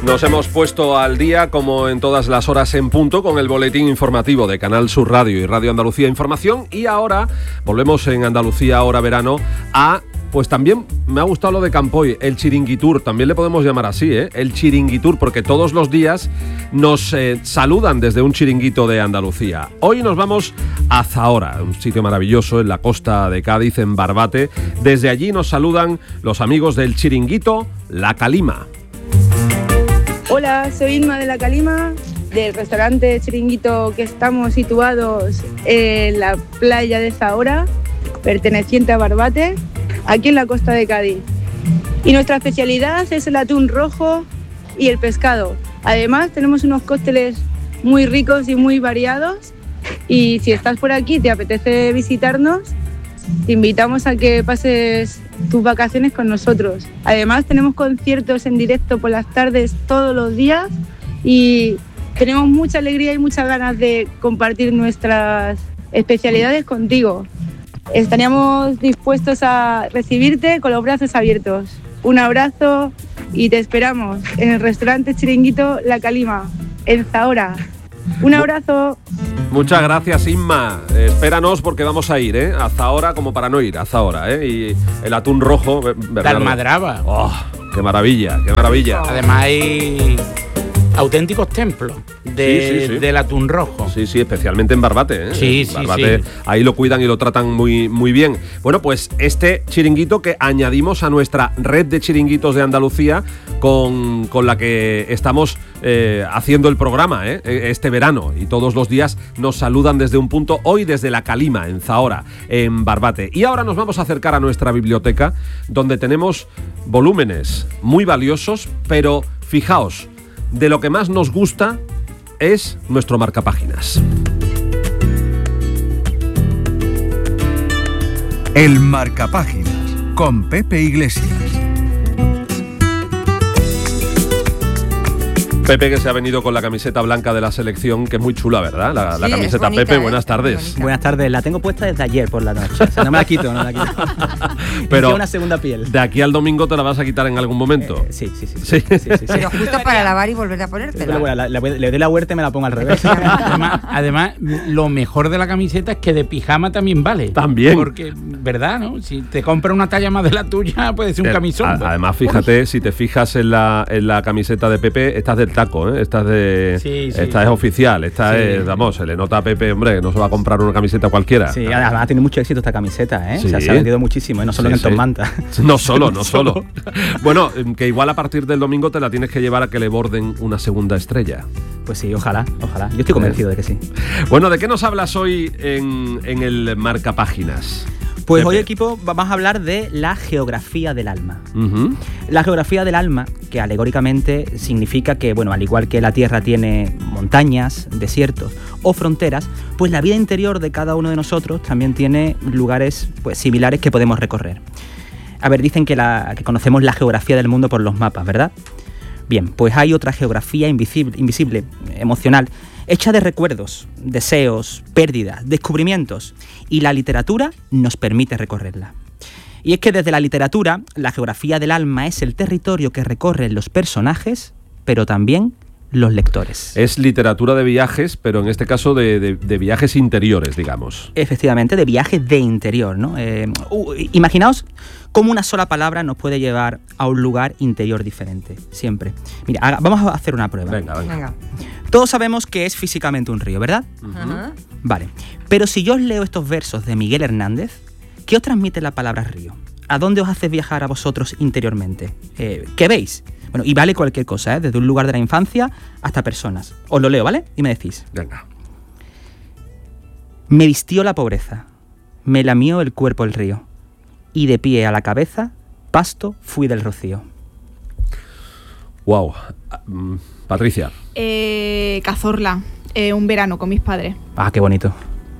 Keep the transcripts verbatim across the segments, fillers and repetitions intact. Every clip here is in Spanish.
Nos hemos puesto al día, como en todas las horas en punto, con el boletín informativo de Canal Sur Radio y Radio Andalucía Información. Y ahora volvemos en Andalucía Ahora Verano a... Pues también me ha gustado lo de Campoy, el chiringuitur, también le podemos llamar así, ¿eh? El chiringuitur, porque todos los días nos eh, saludan desde un chiringuito de Andalucía. Hoy nos vamos a Zahora, un sitio maravilloso en la costa de Cádiz, en Barbate. Desde allí nos saludan los amigos del chiringuito La Calima. Hola, soy Inma de La Calima, del restaurante Chiringuito que estamos situados en la playa de Zahora, perteneciente a Barbate, aquí en la costa de Cádiz. Y nuestra especialidad es el atún rojo y el pescado. Además tenemos unos cócteles muy ricos y muy variados, y si estás por aquí y te apetece visitarnos, te invitamos a que pases tus vacaciones con nosotros. Además tenemos conciertos en directo por las tardes todos los días y tenemos mucha alegría y muchas ganas de compartir nuestras especialidades contigo. Estaríamos dispuestos a recibirte con los brazos abiertos. Un abrazo y te esperamos en el restaurante Chiringuito La Calima, en Zahora. Un abrazo. Muchas gracias, Inma. Eh, espéranos porque vamos a ir, ¿eh? A Zahora, como para no ir, a Zahora, ¿eh? Y el atún rojo... De Almadraba. ¡Oh, qué maravilla, qué maravilla! Además hay auténticos templos de, sí, sí, sí. del atún rojo. Sí, sí, especialmente en Barbate, ¿eh? Sí, en sí, Barbate, sí. Ahí lo cuidan y lo tratan muy, muy bien. Bueno, pues este chiringuito que añadimos a nuestra red de chiringuitos de Andalucía con, con la que estamos eh, haciendo el programa, ¿eh? Este verano. Y todos los días nos saludan desde un punto, hoy desde La Calima, en Zahora, en Barbate. Y ahora nos vamos a acercar a nuestra biblioteca, donde tenemos volúmenes muy valiosos, pero fijaos, de lo que más nos gusta es nuestro marcapáginas. El marcapáginas con Pepe Iglesias. Pepe, que se ha venido con la camiseta blanca de la selección, que es muy chula, ¿verdad? La, sí, la camiseta. bonita, Pepe, ¿eh? buenas tardes. Buenas tardes, la tengo puesta desde ayer por la noche. O sea, no me la quito, no me la quito. Pero es una segunda piel. De aquí al domingo te la vas a quitar en algún momento. Eh, sí, sí, sí. Sí. sí, sí, sí, sí. Pero justo para lavar y volver a ponértela. Bueno, la, la, le doy la vuelta y me la pongo al revés. Además, además, lo mejor de la camiseta es que de pijama también vale. También. Porque, ¿verdad, no? Si te compras una talla más de la tuya, puede ser un Eh, camisón. a- Además, fíjate, si te fijas en la, en la camiseta de Pepe, estás del taco, ¿eh? Estás de... Sí, sí. Esta es oficial, esta Sí. es, vamos, se le nota a Pepe, hombre, no se va a comprar una camiseta cualquiera. Sí, además ha tenido mucho éxito esta camiseta, ¿eh? Sí. O sea, se ha vendido muchísimo, ¿eh? No solo Sí, en sí. el Manta. No solo, no solo. Bueno, que igual a partir del domingo te la tienes que llevar a que le borden una segunda estrella. Pues sí, ojalá, ojalá. Yo estoy convencido de que sí. Bueno, ¿de qué nos hablas hoy en, en el marcapáginas? Pues Pepe. hoy, equipo, vamos a hablar de la geografía del alma. Uh-huh. La geografía del alma, que alegóricamente significa que, bueno, al igual que la Tierra tiene montañas, desiertos o fronteras, pues la vida interior de cada uno de nosotros también tiene lugares, pues, similares que podemos recorrer. A ver, dicen que, la, que conocemos la geografía del mundo por los mapas, ¿verdad? Bien, pues hay otra geografía invisible, invisible, emocional, hecha de recuerdos, deseos, pérdidas, descubrimientos, y la literatura nos permite recorrerla. Y es que desde la literatura, la geografía del alma es el territorio que recorren los personajes, pero también los lectores. Es literatura de viajes, pero en este caso de, de, de viajes interiores, digamos. Efectivamente, de viajes de interior, ¿no? Eh, uh, imaginaos cómo una sola palabra nos puede llevar a un lugar interior diferente, siempre. Mira, haga, vamos a hacer una prueba. Venga, venga. Venga. Todos sabemos que es físicamente un río, ¿verdad? Ajá. Vale, pero si yo os leo estos versos de Miguel Hernández, ¿qué os transmite la palabra río? ¿A dónde os hace viajar a vosotros interiormente? Eh, ¿Qué veis? Bueno, y vale cualquier cosa, ¿eh? Desde un lugar de la infancia hasta personas. Os lo leo, ¿vale? Y me decís. Venga. Me vistió la pobreza, me lamió el cuerpo el río, y de pie a la cabeza, pasto fui del rocío. Wow. Ah, mm, Patricia. Eh, Cazorla, eh, un verano con mis padres. Ah, qué bonito.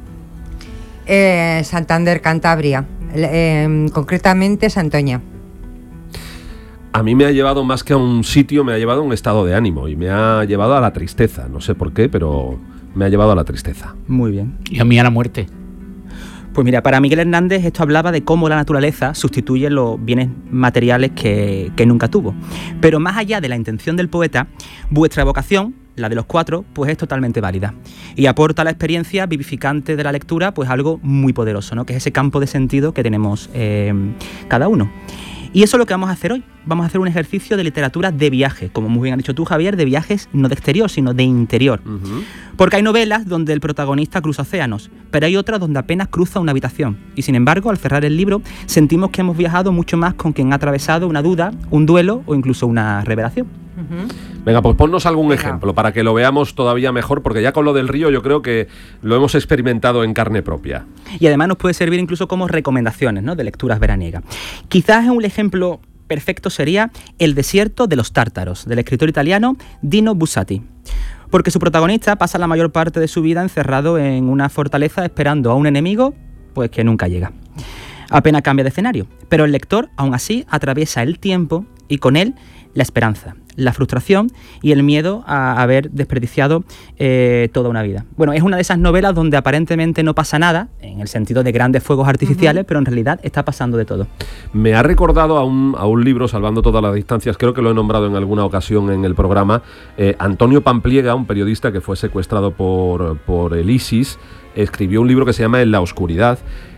Eh, Santander, Cantabria. Eh, concretamente, Santoña. A mí me ha llevado más que a un sitio, me ha llevado a un estado de ánimo y me ha llevado a la tristeza. No sé por qué, pero me ha llevado a la tristeza. Muy bien. Y a mí a la muerte. Pues mira, para Miguel Hernández esto hablaba de cómo la naturaleza sustituye los bienes materiales que, que nunca tuvo. Pero más allá de la intención del poeta, vuestra vocación, la de los cuatro, pues es totalmente válida y aporta a la experiencia vivificante de la lectura pues algo muy poderoso, ¿no? Que es ese campo de sentido que tenemos eh, cada uno. Y eso es lo que vamos a hacer hoy. Vamos a hacer un ejercicio de literatura de viaje, como muy bien has dicho tú, Javier, de viajes no de exterior, sino de interior. Uh-huh. Porque hay novelas donde el protagonista cruza océanos, pero hay otras donde apenas cruza una habitación. Y sin embargo, al cerrar el libro, sentimos que hemos viajado mucho más con quien ha atravesado una duda, un duelo o incluso una revelación. Uh-huh. Venga, pues ponnos algún Venga. ejemplo para que lo veamos todavía mejor, porque ya con lo del río yo creo que lo hemos experimentado en carne propia. Y además nos puede servir incluso como recomendaciones, ¿no?, de lecturas veraniegas. Quizás un ejemplo perfecto sería El desierto de los tártaros, del escritor italiano Dino Buzzati. Porque su protagonista pasa la mayor parte de su vida encerrado en una fortaleza esperando a un enemigo pues que nunca llega. Apenas cambia de escenario, pero el lector aún así atraviesa el tiempo y con él la esperanza, la frustración y el miedo a haber desperdiciado eh, toda una vida. Bueno, es una de esas novelas donde aparentemente no pasa nada, en el sentido de grandes fuegos artificiales, uh-huh. pero en realidad está pasando de todo. Me ha recordado a un, a un libro, Salvando todas las distancias, creo que lo he nombrado en alguna ocasión en el programa, eh, Antonio Pampliega, un periodista que fue secuestrado por, por el ISIS, escribió un libro que se llama En la oscuridad,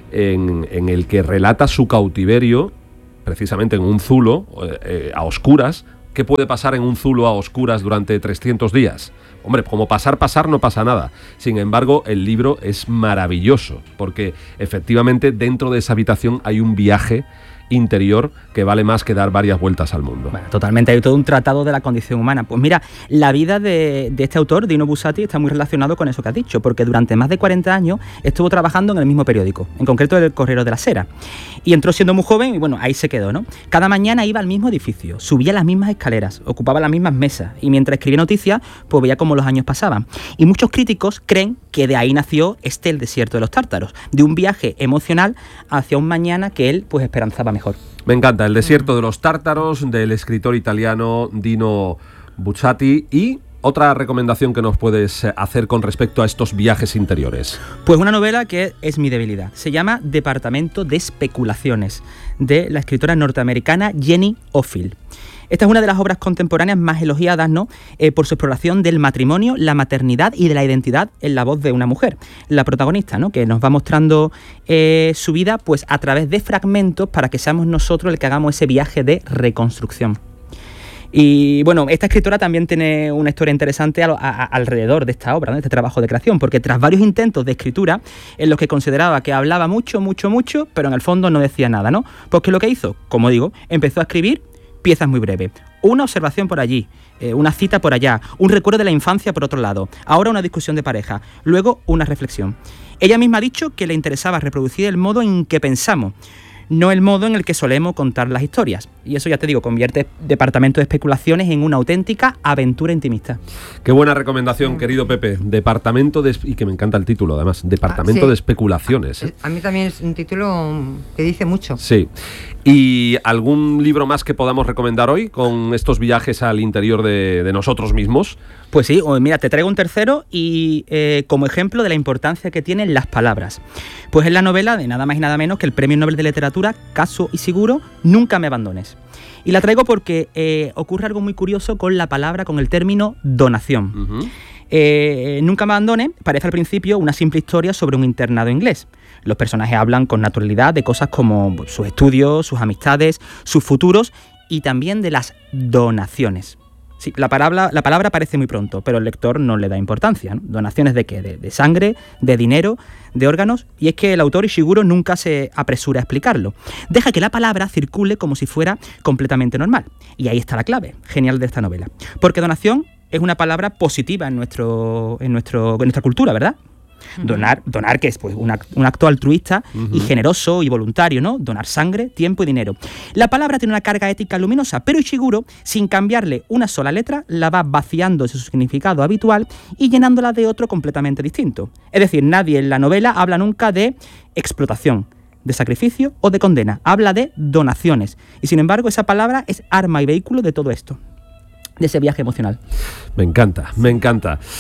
en, en el que relata su cautiverio, precisamente en un zulo, eh, a oscuras. ¿Qué puede pasar en un zulo a oscuras durante trescientos días? Hombre, como pasar, pasar, no pasa nada. Sin embargo, el libro es maravilloso, porque efectivamente dentro de esa habitación hay un viaje interior que vale más que dar varias vueltas al mundo. Bueno, totalmente, hay todo un tratado de la condición humana. Pues mira, la vida de, de este autor, Dino Buzzati, está muy relacionado con eso que has dicho, porque durante más de cuarenta años estuvo trabajando en el mismo periódico, en concreto el Corriere della Sera. Y entró siendo muy joven y bueno, ahí se quedó, ¿no? Cada mañana iba al mismo edificio, subía las mismas escaleras, ocupaba las mismas mesas y mientras escribía noticias, pues veía cómo los años pasaban. Y muchos críticos creen que de ahí nació este El desierto de los tártaros, de un viaje emocional hacia un mañana que él pues esperanzaba mejor. Me encanta, El desierto de los tártaros, del escritor italiano Dino Buzzati. Y otra recomendación que nos puedes hacer con respecto a estos viajes interiores. Pues una novela que es mi debilidad. Se llama Departamento de especulaciones, de la escritora norteamericana Jenny Offill. Esta es una de las obras contemporáneas más elogiadas, ¿no?, eh, por su exploración del matrimonio, la maternidad y de la identidad en la voz de una mujer, la protagonista, ¿no?, que nos va mostrando eh, su vida pues a través de fragmentos para que seamos nosotros el que hagamos ese viaje de reconstrucción. Y bueno, esta escritora también tiene una historia interesante a, a, a, alrededor de esta obra, ¿no?, de este trabajo de creación, porque tras varios intentos de escritura en los que consideraba que hablaba mucho, mucho, mucho, pero en el fondo no decía nada, ¿no? Pues que lo que hizo, como digo, empezó a escribir piezas muy breves. Una observación por allí, eh, una cita por allá, un recuerdo de la infancia por otro lado, ahora una discusión de pareja, luego una reflexión. Ella misma ha dicho que le interesaba reproducir el modo en que pensamos, no el modo en el que solemos contar las historias. Y eso, ya te digo, convierte Departamento de especulaciones en una auténtica aventura intimista. Qué buena recomendación, querido Pepe. Departamento de... Y que me encanta el título, además. Departamento ah, sí. de especulaciones. ¿eh? A mí también es un título que dice mucho. Sí. ¿Y algún libro más que podamos recomendar hoy con estos viajes al interior de, de nosotros mismos? Pues sí, mira, te traigo un tercero y eh, como ejemplo de la importancia que tienen las palabras. Pues es la novela de nada más y nada menos que el Premio Nobel de Literatura, Kazuo Ishiguro, Nunca me abandones. Y la traigo porque eh, ocurre algo muy curioso con la palabra, con el término donación. Uh-huh. Eh, Nunca me abandones parece al principio una simple historia sobre un internado inglés. Los personajes hablan con naturalidad de cosas como sus estudios, sus amistades, sus futuros y también de las donaciones. Sí, la palabra, la palabra aparece muy pronto, pero el lector no le da importancia, ¿no? ¿Donaciones de qué? De, de sangre, de dinero, de órganos. Y es que el autor Ishiguro nunca se apresura a explicarlo. Deja que la palabra circule como si fuera completamente normal. Y ahí está la clave genial de esta novela. Porque donación es una palabra positiva en, nuestro, en, nuestro, en nuestra cultura, ¿verdad? Uh-huh. Donar, donar que es pues un, act, un acto altruista uh-huh. y generoso y voluntario, ¿no? Donar sangre, tiempo y dinero. La palabra tiene una carga ética luminosa, pero Ishiguro, sin cambiarle una sola letra, la va vaciando de su significado habitual y llenándola de otro completamente distinto. Es decir, nadie en la novela habla nunca de explotación, de sacrificio o de condena. Habla de donaciones. Y sin embargo, esa palabra es arma y vehículo de todo esto, de ese viaje emocional. Me encanta, me encanta.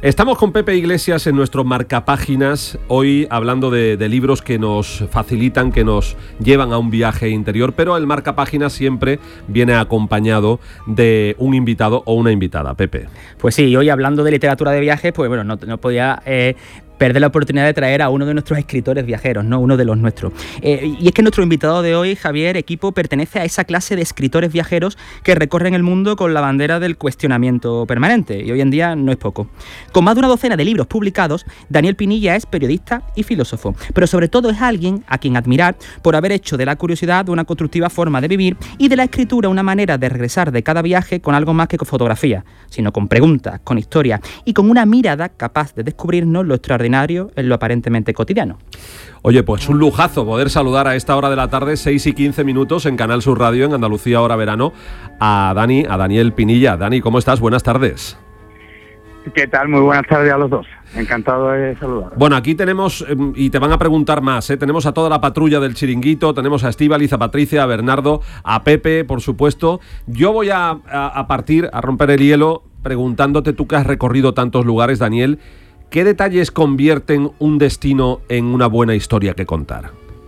Estamos con Pepe Iglesias en nuestro marcapáginas, hoy hablando de, de libros que nos facilitan, que nos llevan a un viaje interior, pero el marcapáginas siempre viene acompañado de un invitado o una invitada. Pepe. Pues sí, hoy hablando de literatura de viajes, pues bueno, no, no podía... Eh, perder la oportunidad de traer a uno de nuestros escritores viajeros, ¿no? Uno de los nuestros. Eh, y es que nuestro invitado de hoy, Javier Equipo, pertenece a esa clase de escritores viajeros que recorren el mundo con la bandera del cuestionamiento permanente, y hoy en día no es poco. Con más de una docena de libros publicados, Daniel Pinilla es periodista y filósofo, pero sobre todo es alguien a quien admirar por haber hecho de la curiosidad una constructiva forma de vivir y de la escritura una manera de regresar de cada viaje con algo más que con fotografía, sino con preguntas, con historias y con una mirada capaz de descubrirnos lo extraordinario en lo aparentemente cotidiano. Oye, pues un lujazo poder saludar a esta hora de la tarde, seis y quince minutos, en Canal Sur Radio, en Andalucía Hora Verano, a Dani, a Daniel Pinilla. Dani, ¿cómo estás? Buenas tardes. ¿Qué tal? Muy buenas tardes a los dos. Encantado de saludar. Bueno, aquí tenemos, eh, y te van a preguntar más, ¿eh? Tenemos a toda la patrulla del Chiringuito, tenemos a Estíbaliz, a Patricia, a Bernardo, a Pepe, por supuesto. Yo voy a, a, a partir, a romper el hielo, preguntándote, tú que has recorrido tantos lugares, Daniel, ¿qué detalles convierten un destino en una buena historia que contar?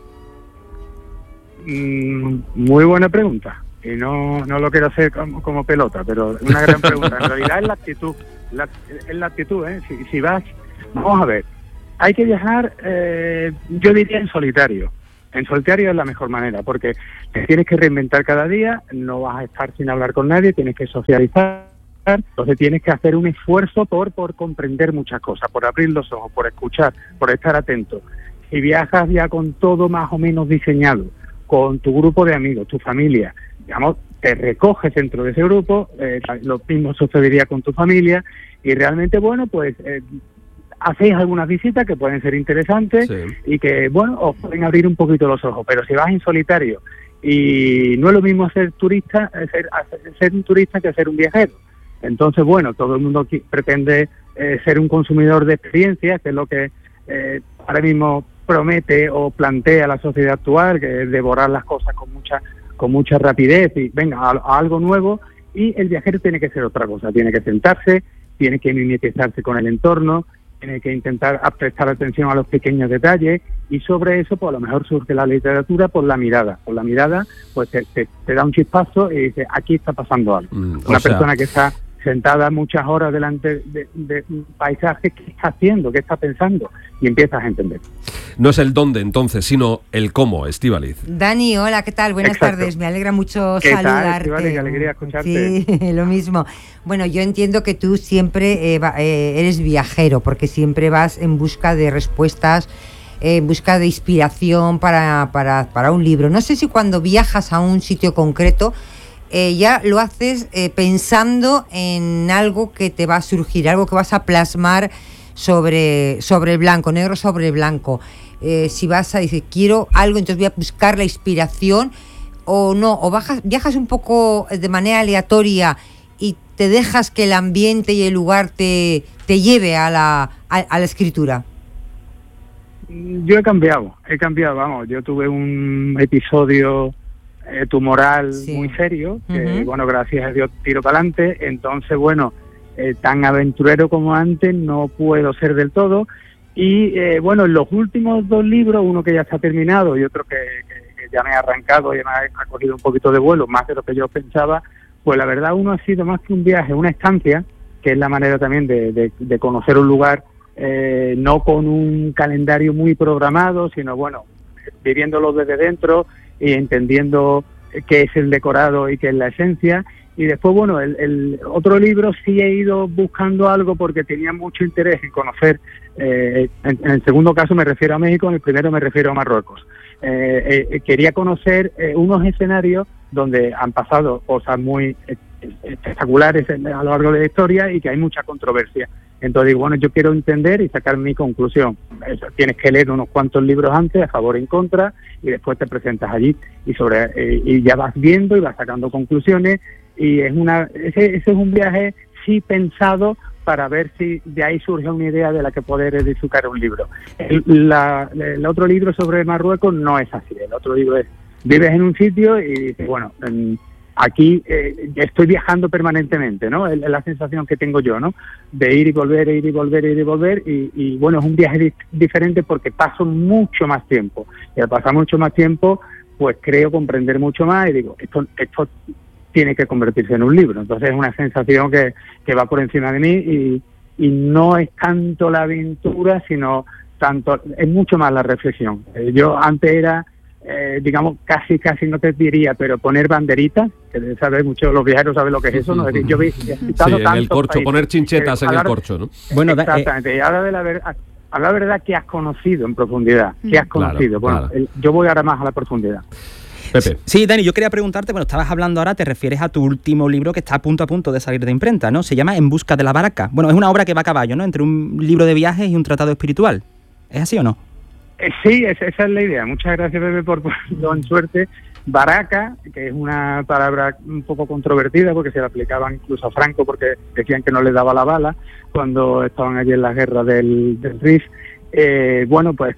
Mm, muy buena pregunta. Y no, no lo quiero hacer como, como pelota, pero una gran pregunta. En realidad es la actitud. La, es la actitud, ¿eh? Si, si vas... Vamos a ver. Hay que viajar, eh, yo diría en solitario. En solitario es la mejor manera, porque te tienes que reinventar cada día, no vas a estar sin hablar con nadie, tienes que socializar. Entonces tienes que hacer un esfuerzo por, por comprender muchas cosas, por abrir los ojos, por escuchar, por estar atento. Si viajas ya con todo más o menos diseñado, con tu grupo de amigos, tu familia, digamos, te recoges dentro de ese grupo, eh, lo mismo sucedería con tu familia, y realmente, bueno, pues eh, hacéis algunas visitas que pueden ser interesantes, sí, y que, bueno, os pueden abrir un poquito los ojos, pero si vas en solitario, y no es lo mismo ser turista, ser, ser un turista que ser un viajero. Entonces, bueno, todo el mundo pretende eh, ser un consumidor de experiencias, que es lo que eh, ahora mismo promete o plantea la sociedad actual, que es devorar las cosas con mucha con mucha rapidez y venga a, a algo nuevo, y el viajero tiene que ser otra cosa, tiene que sentarse, tiene que mimetizarse con el entorno, tiene que intentar prestar atención a los pequeños detalles, y sobre eso pues a lo mejor surge la literatura por la mirada. Por la mirada pues te, te, te da un chispazo y dice, aquí está pasando algo. Mm, Una sea... persona que está sentada muchas horas delante de, de, de un paisaje, ¿qué está haciendo? ¿Qué está pensando? Y empiezas a entender. No es el dónde entonces, sino el cómo, Estíbaliz. Dani, hola, ¿qué tal? Buenas Exacto. tardes, me alegra mucho ¿Qué saludarte. tal, Estíbaliz? Qué alegría escucharte. Sí, lo mismo. Bueno, yo entiendo que tú siempre eh, va, eh, eres viajero, porque siempre vas en busca de respuestas, eh, en busca de inspiración para, para, para un libro. No sé si cuando viajas a un sitio concreto, Eh, ya lo haces eh, pensando en algo que te va a surgir, algo que vas a plasmar sobre, sobre el blanco, negro sobre blanco. Eh, si vas a decir, quiero algo, entonces voy a buscar la inspiración, o no, o bajas, viajas un poco de manera aleatoria y te dejas que el ambiente y el lugar te, te lleve a la, a, a la escritura. Yo he cambiado, he cambiado, vamos, yo tuve un episodio Eh, tumoral sí. muy serio, que uh-huh. bueno, gracias a Dios tiro para adelante, entonces bueno, eh, tan aventurero como antes no puedo ser del todo, y eh, bueno, en los últimos dos libros, uno que ya está terminado y otro que, que, que ya me ha arrancado y me ha, ha cogido un poquito de vuelo, más de lo que yo pensaba, pues la verdad uno ha sido más que un viaje, una estancia, que es la manera también de, de, de conocer un lugar, eh, no con un calendario muy programado, sino bueno, viviéndolo desde dentro y entendiendo qué es el decorado y qué es la esencia. Y después, bueno, el, el otro libro sí he ido buscando algo porque tenía mucho interés en conocer, eh, en, en el segundo caso me refiero a México, en el primero me refiero a Marruecos. Eh, eh, quería conocer eh, unos escenarios donde han pasado cosas muy espectaculares a lo largo de la historia y que hay mucha controversia. Entonces digo, bueno, yo quiero entender y sacar mi conclusión. Eso, tienes que leer unos cuantos libros antes, a favor y en contra, y después te presentas allí y sobre eh, y ya vas viendo y vas sacando conclusiones, y es una ese, ese es un viaje sí pensado para ver si de ahí surge una idea de la que poder edificar un libro. El, la, el otro libro sobre Marruecos no es así. El otro libro es, vives en un sitio y dices, bueno, en, aquí eh, estoy viajando permanentemente, ¿no? Es la sensación que tengo yo, ¿no? De ir y volver, ir y volver, ir y volver, y, y bueno, es un viaje di- diferente porque paso mucho más tiempo. Y al pasar mucho más tiempo, pues creo comprender mucho más y digo, esto, esto tiene que convertirse en un libro. Entonces es una sensación que, que va por encima de mí y, y no es tanto la aventura, sino tanto, es mucho más la reflexión. Eh, yo antes era... Eh, digamos, casi, casi no te diría, pero poner banderitas, que sabes mucho, los viajeros saben lo que es eso, ¿no? Es decir, yo he visitado sí, en el corcho, países, poner chinchetas en el corcho, ¿no? Bueno, exactamente, eh, y ahora de la verdad, a la verdad que has conocido en profundidad, que has conocido, claro, bueno, claro. El, yo voy ahora más a la profundidad. Pepe. Sí, Dani, yo quería preguntarte, bueno, estabas hablando ahora, te refieres a tu último libro que está a punto a punto de salir de imprenta, ¿no? Se llama En busca de la baraka. Bueno, es una obra que va a caballo, ¿no? Entre un libro de viajes y un tratado espiritual. ¿Es así o no? Eh, sí, esa, esa es la idea. Muchas gracias, Pepe, por ponerlo en suerte. Baraka, que es una palabra un poco controvertida porque se la aplicaban incluso a Franco porque decían que no le daba la bala cuando estaban allí en la guerra del, del Rif. Eh, bueno, pues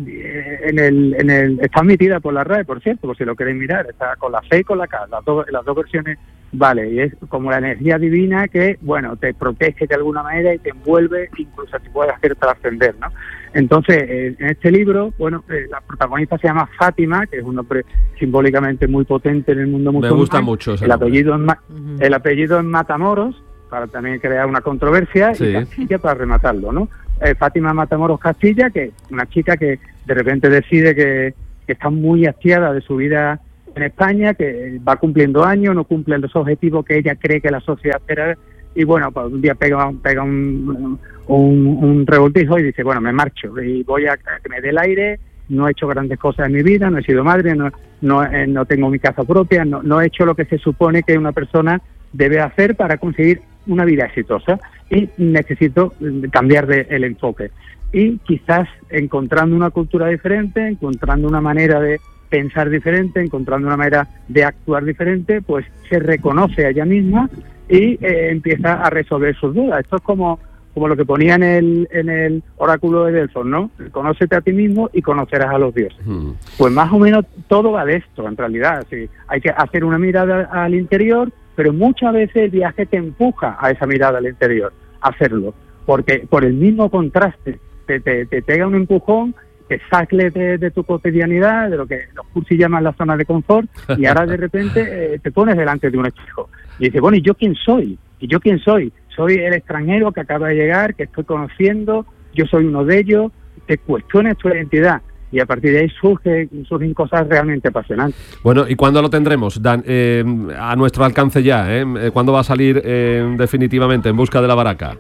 en el, en el está admitida por la R A E, por cierto, por si lo queréis mirar, está con la C y con la K, las dos, las dos versiones vale, y es como la energía divina que, bueno, te protege de alguna manera y te envuelve, incluso te puede hacer trascender, ¿no? Entonces, eh, en este libro, bueno, eh, la protagonista se llama Fátima, que es un nombre simbólicamente muy potente en el mundo musulmán. Me gusta mucho ese el nombre. apellido, es Ma- uh-huh. el apellido es Matamoros, para también crear una controversia, sí. Y Castilla para rematarlo, ¿no? Eh, Fátima Matamoros Castilla, que es una chica que de repente decide que, que está muy hastiada de su vida en España, que va cumpliendo años, no cumple los objetivos que ella cree que la sociedad espera, y bueno, pues un día pega, pega un, un, un revoltijo y dice, bueno, me marcho y voy a que me dé el aire, no he hecho grandes cosas en mi vida, no he sido madre, no, no, eh, no tengo mi casa propia, no, no he hecho lo que se supone que una persona debe hacer para conseguir una vida exitosa y necesito cambiar de, el enfoque. Y quizás encontrando una cultura diferente, encontrando una manera de pensar diferente, encontrando una manera de actuar diferente, pues se reconoce a ella misma y eh, empieza a resolver sus dudas. Esto es como, como lo que ponía en el, en el oráculo de Delfos, ¿no? Conócete a ti mismo y conocerás a los dioses. Hmm. Pues más o menos todo va de esto, en realidad. Sí, hay que hacer una mirada al interior, pero muchas veces el viaje te empuja a esa mirada al interior, a hacerlo, porque por el mismo contraste te, te, te pega un empujón, te sacle de, de tu cotidianidad, de lo que los cursis llaman la zona de confort, y ahora de repente eh, te pones delante de un espejo y dices, bueno, ¿y yo quién soy? ¿Y yo quién soy? Soy el extranjero que acaba de llegar, que estoy conociendo, yo soy uno de ellos, te cuestiones tu identidad. Y a partir de ahí surge, surgen cosas realmente apasionantes. Bueno, ¿y cuándo lo tendremos, Dan? Eh, a nuestro alcance ya, ¿eh? ¿Cuándo va a salir eh, definitivamente En busca de la baraka?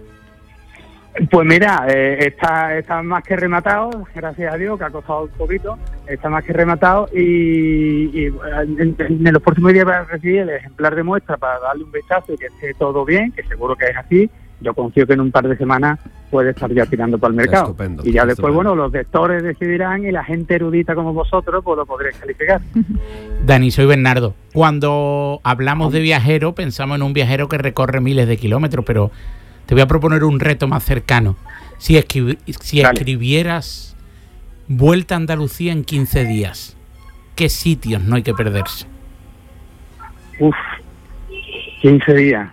Pues mira, eh, está, está más que rematado, gracias a Dios, que ha costado un poquito, está más que rematado y, y en, en los próximos días va a recibir el ejemplar de muestra para darle un vistazo y que esté todo bien, que seguro que es así. Yo confío que en un par de semanas puede estar ya tirando para el mercado. Estupendo, y ya después, estupendo. Bueno, los lectores decidirán y la gente erudita como vosotros pues lo podréis calificar. Dani, soy Bernardo. Cuando hablamos de viajero, pensamos en un viajero que recorre miles de kilómetros, pero te voy a proponer un reto más cercano. Si, escribi- si escribieras Vuelta a Andalucía en quince días, ¿qué sitios no hay que perderse? Uf, quince días.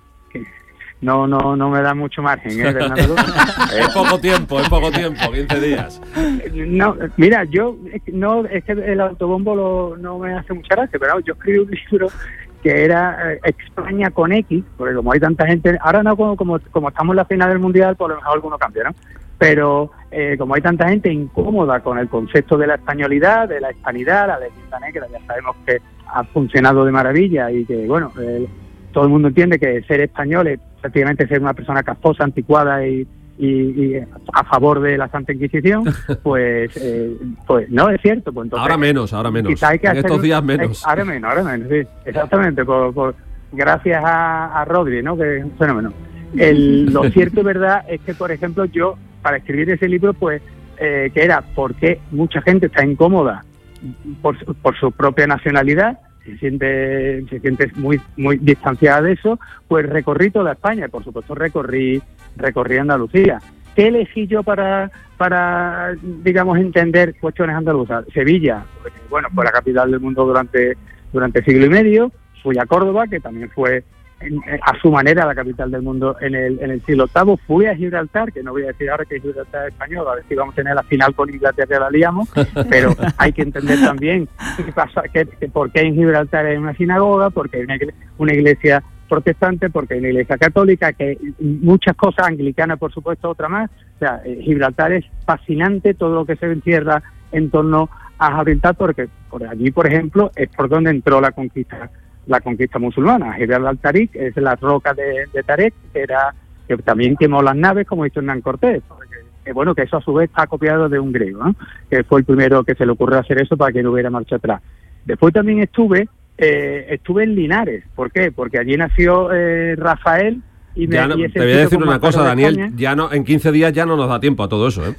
No, no, no me da mucho margen, ¿eh, Bernardo? Es poco tiempo, es poco tiempo, quince días. No, mira, yo, no, es que el autobombo lo, no me hace mucha gracia, pero yo escribí un libro que era eh, España con X, porque como hay tanta gente, ahora no, como, como, como estamos en la final del Mundial, por lo mejor alguno cambia, ¿no? Pero eh, como hay tanta gente incómoda con el concepto de la españolidad, de la hispanidad, la leyenda negra, ya sabemos que ha funcionado de maravilla y que, bueno, eh, todo el mundo entiende que ser español es prácticamente ser una persona casposa, anticuada y, y, y a favor de la Santa Inquisición, pues eh, pues no es cierto. Pues entonces, ahora menos, ahora menos. Hay que en estos días menos. Eh, ahora menos, ahora menos, sí, exactamente, por, por, gracias a, a Rodri, ¿no? Que es un fenómeno. El, lo cierto y verdad es que, por ejemplo, yo, para escribir ese libro, pues, eh, que era porque mucha gente está incómoda por, por su propia nacionalidad, se siente se siente muy muy distanciada de eso, pues recorrí toda España y por supuesto recorrí recorrí Andalucía. ¿Qué elegí yo para para digamos entender cuestiones andaluzas? Sevilla, pues, bueno, fue la capital del mundo durante durante siglo y medio, fui a Córdoba, que también fue en, a su manera la capital del mundo en el, en el siglo octavo, fui a Gibraltar, que no voy a decir ahora que Gibraltar es español, a ver si vamos a tener la final con Inglaterra que la liamos, pero hay que entender también qué pasa, que, que por qué en Gibraltar hay una sinagoga, porque hay una iglesia, una iglesia protestante, porque hay una iglesia católica, que muchas cosas, anglicana por supuesto, otra más. O sea, eh, Gibraltar es fascinante, todo lo que se encierra en torno a Gibraltar, porque por allí, por ejemplo, es por donde entró la conquista la conquista musulmana. Gibraltar es la roca de, de Tarek, que era que también quemó las naves, como hizo Hernán Cortés, porque, que bueno, que eso a su vez está copiado de un griego, ¿no? Que fue el primero que se le ocurrió hacer eso para que no hubiera marcha atrás. Después también estuve eh, estuve en Linares. ¿Por qué? Porque allí nació eh, Rafael. Y me, no, y te voy a decir una cosa, Daniel, ya no, en quince días ya no nos da tiempo a todo eso, ¿eh?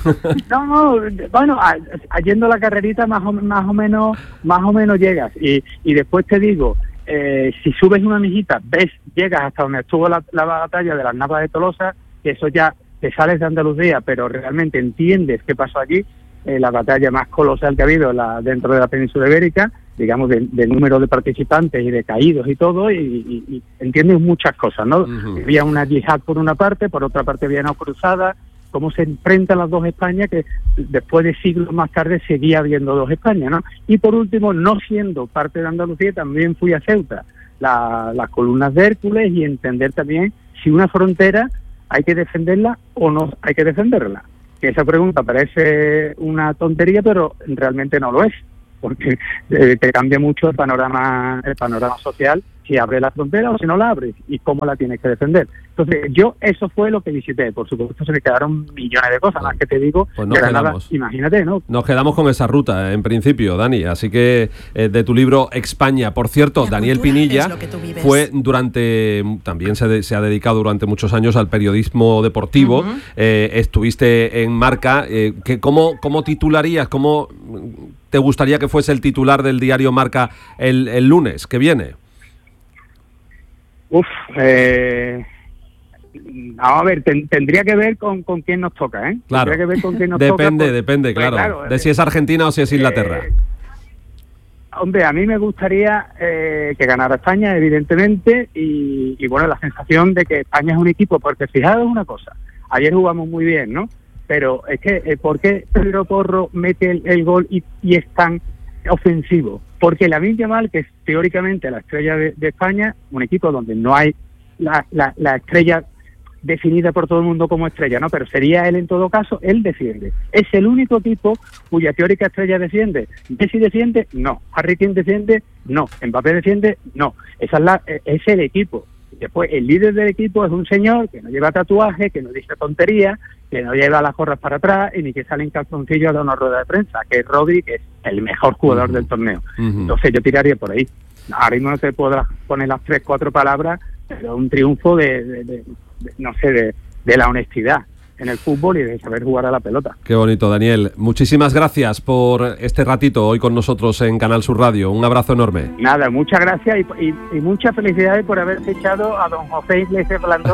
No, no, bueno, a, a, yendo la carrerita más o, más o menos más o menos llegas. Y, y después te digo, eh, si subes una mijita, ves, llegas hasta donde estuvo la, la batalla de las Navas de Tolosa, que eso ya te sales de Andalucía, pero realmente entiendes qué pasó allí, eh, la batalla más colosal que ha habido la, dentro de la península ibérica, digamos, de, de número de participantes y de caídos y todo, y, y, y entiendes muchas cosas, ¿no? Uh-huh. Había una yihad por una parte, por otra parte había una cruzada, cómo se enfrentan las dos Españas, que después de siglos más tarde seguía habiendo dos Españas, ¿no? Y por último, no siendo parte de Andalucía, también fui a Ceuta, la, las columnas de Hércules, y entender también si una frontera hay que defenderla o no hay que defenderla. Que esa pregunta parece una tontería, pero realmente no lo es, porque eh, te cambia mucho el panorama el panorama social si abres la frontera o si no la abres, y cómo la tienes que defender. Entonces, yo eso fue lo que visité. Por supuesto, se me quedaron millones de cosas, más que te digo, pues nos quedamos. Imagínate, ¿no? Nos quedamos con esa ruta, en principio, Dani. Así que, eh, de tu libro España, por cierto, Daniel Pinilla fue durante, también se, de, se ha dedicado durante muchos años al periodismo deportivo. Uh-huh. eh, estuviste en Marca. Eh, que, ¿cómo, ¿Cómo titularías, cómo te gustaría que fuese el titular del diario Marca el, el lunes que viene? Uf, eh, vamos a ver, ten, tendría que ver con, con quién nos toca, ¿eh? Claro, tendría que ver con quién nos depende, toca, depende, pues, claro, claro, de si es Argentina o si es Inglaterra. Eh, hombre, a mí me gustaría eh, que ganara España, evidentemente, y, y bueno, la sensación de que España es un equipo, porque fijaos una cosa, ayer jugamos muy bien, ¿no? Pero es que, eh, ¿por qué Pedro Porro mete el, el gol y, y es tan ofensivo? Porque Lamine Yamal, que es teóricamente la estrella de, de España, un equipo donde no hay la, la, la estrella definida por todo el mundo como estrella, ¿no? Pero sería él en todo caso, él defiende. Es el único equipo cuya teórica estrella defiende. Messi defiende, no. Harry Kane defiende, no. Mbappé defiende, no. Esa es, la, es el equipo. Después, el líder del equipo es un señor que no lleva tatuaje, que no dice tonterías, que no lleva las gorras para atrás y ni que sale en calzoncillos a dar una rueda de prensa, que es Rodri, que es el mejor jugador uh-huh. del torneo. Uh-huh. Entonces yo tiraría por ahí. Ahora mismo no te podrás poner las tres, cuatro palabras, pero un triunfo de, de, de, de no sé, de, de la honestidad en el fútbol y de saber jugar a la pelota. Qué bonito, Daniel. Muchísimas gracias por este ratito hoy con nosotros en Canal Sur Radio. Un abrazo enorme. Nada, muchas gracias y, y, y muchas felicidades por haber fichado a don José Iglesias Blandón.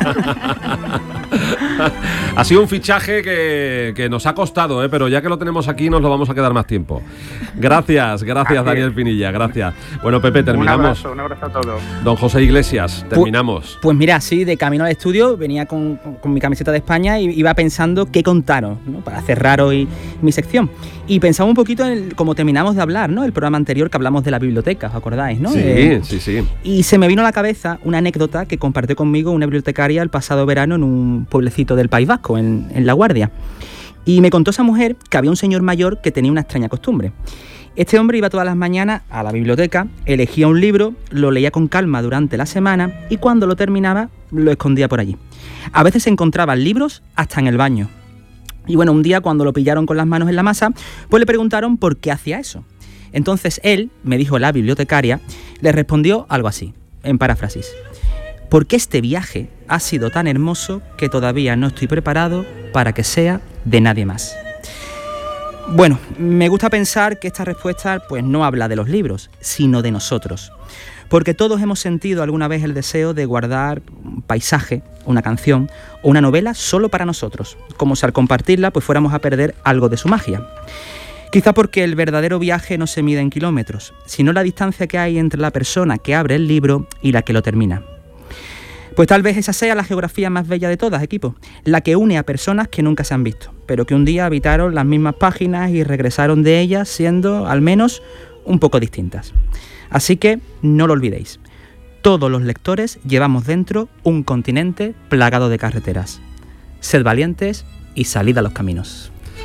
Ha sido un fichaje que, que nos ha costado, ¿eh? Pero ya que lo tenemos aquí nos lo vamos a quedar más tiempo. Gracias, gracias Así Daniel es. Pinilla, gracias. Bueno, Pepe, terminamos. Un abrazo, un abrazo a todos. Don José Iglesias, terminamos. Pues, pues mira, sí, de camino al estudio venía con, con, con mi camiseta de España y iba pensando qué contaros, ¿no? Para cerrar hoy mi sección. Y pensaba un poquito en el, como terminamos de hablar, ¿no? El programa anterior que hablamos de la biblioteca, ¿os acordáis, no? Sí, eh, sí, sí. Y se me vino a la cabeza una anécdota que compartió conmigo una bibliotecaria el pasado verano en un pueblecito del País Vasco, en, en La Guardia. Y me contó esa mujer que había un señor mayor que tenía una extraña costumbre. Este hombre iba todas las mañanas a la biblioteca, elegía un libro, lo leía con calma durante la semana y cuando lo terminaba lo escondía por allí. A veces se encontraban libros hasta en el baño. Y bueno, un día cuando lo pillaron con las manos en la masa, pues le preguntaron por qué hacía eso. Entonces él, me dijo la bibliotecaria, le respondió algo así, en paráfrasis: porque este viaje ha sido tan hermoso que todavía no estoy preparado para que sea de nadie más. Bueno, me gusta pensar que esta respuesta pues no habla de los libros, sino de nosotros. Porque todos hemos sentido alguna vez el deseo de guardar un paisaje, una canción o una novela solo para nosotros, como si al compartirla pues fuéramos a perder algo de su magia. Quizá porque el verdadero viaje no se mide en kilómetros, sino la distancia que hay entre la persona que abre el libro y la que lo termina. Pues tal vez esa sea la geografía más bella de todas, equipo, la que une a personas que nunca se han visto, pero que un día habitaron las mismas páginas y regresaron de ellas siendo, al menos, un poco distintas. Así que no lo olvidéis. Todos los lectores llevamos dentro un continente plagado de carreteras. Sed valientes y salid a los caminos.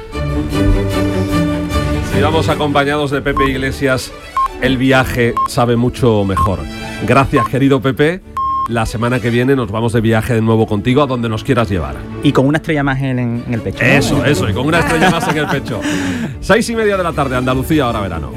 Si vamos acompañados de Pepe Iglesias, el viaje sabe mucho mejor. Gracias, querido Pepe. La semana que viene nos vamos de viaje de nuevo contigo a donde nos quieras llevar. Y con una estrella más en, en el pecho. Eso, ¿no? eso, y con una estrella más en el pecho. Seis y media de la tarde, Andalucía, ahora verano.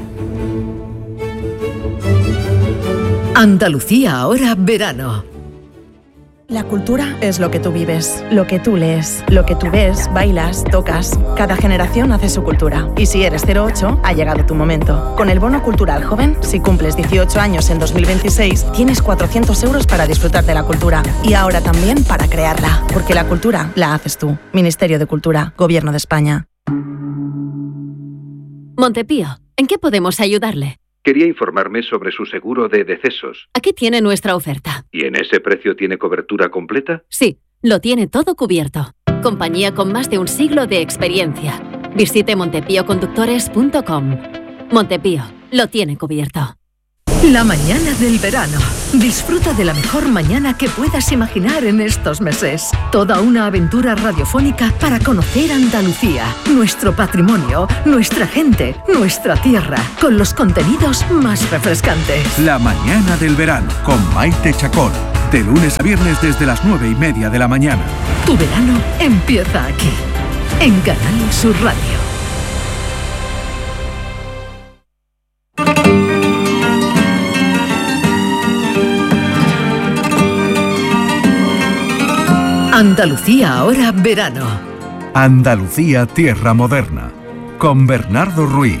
Andalucía, ahora verano. La cultura es lo que tú vives, lo que tú lees, lo que tú ves, bailas, tocas. Cada generación hace su cultura. Y si eres cero ocho, ha llegado tu momento. Con el Bono Cultural Joven, si cumples dieciocho años en dos mil veintiséis, tienes cuatrocientos euros para disfrutar de la cultura. Y ahora también para crearla. Porque la cultura la haces tú. Ministerio de Cultura, Gobierno de España. Montepío, ¿en qué podemos ayudarle? Quería informarme sobre su seguro de decesos. Aquí tiene nuestra oferta. ¿Y en ese precio tiene cobertura completa? Sí, lo tiene todo cubierto. Compañía con más de un siglo de experiencia. Visite montepío conductores punto com. Montepío, lo tiene cubierto. La mañana del verano. Disfruta de la mejor mañana que puedas imaginar en estos meses. Toda una aventura radiofónica para conocer Andalucía, nuestro patrimonio, nuestra gente, nuestra tierra, con los contenidos más refrescantes. La mañana del verano con Maite Chacón. De lunes a viernes desde las nueve y media de la mañana. Tu verano empieza aquí, en Canal Sur Radio. Andalucía, ahora verano. Andalucía, tierra moderna. Con Bernardo Ruiz.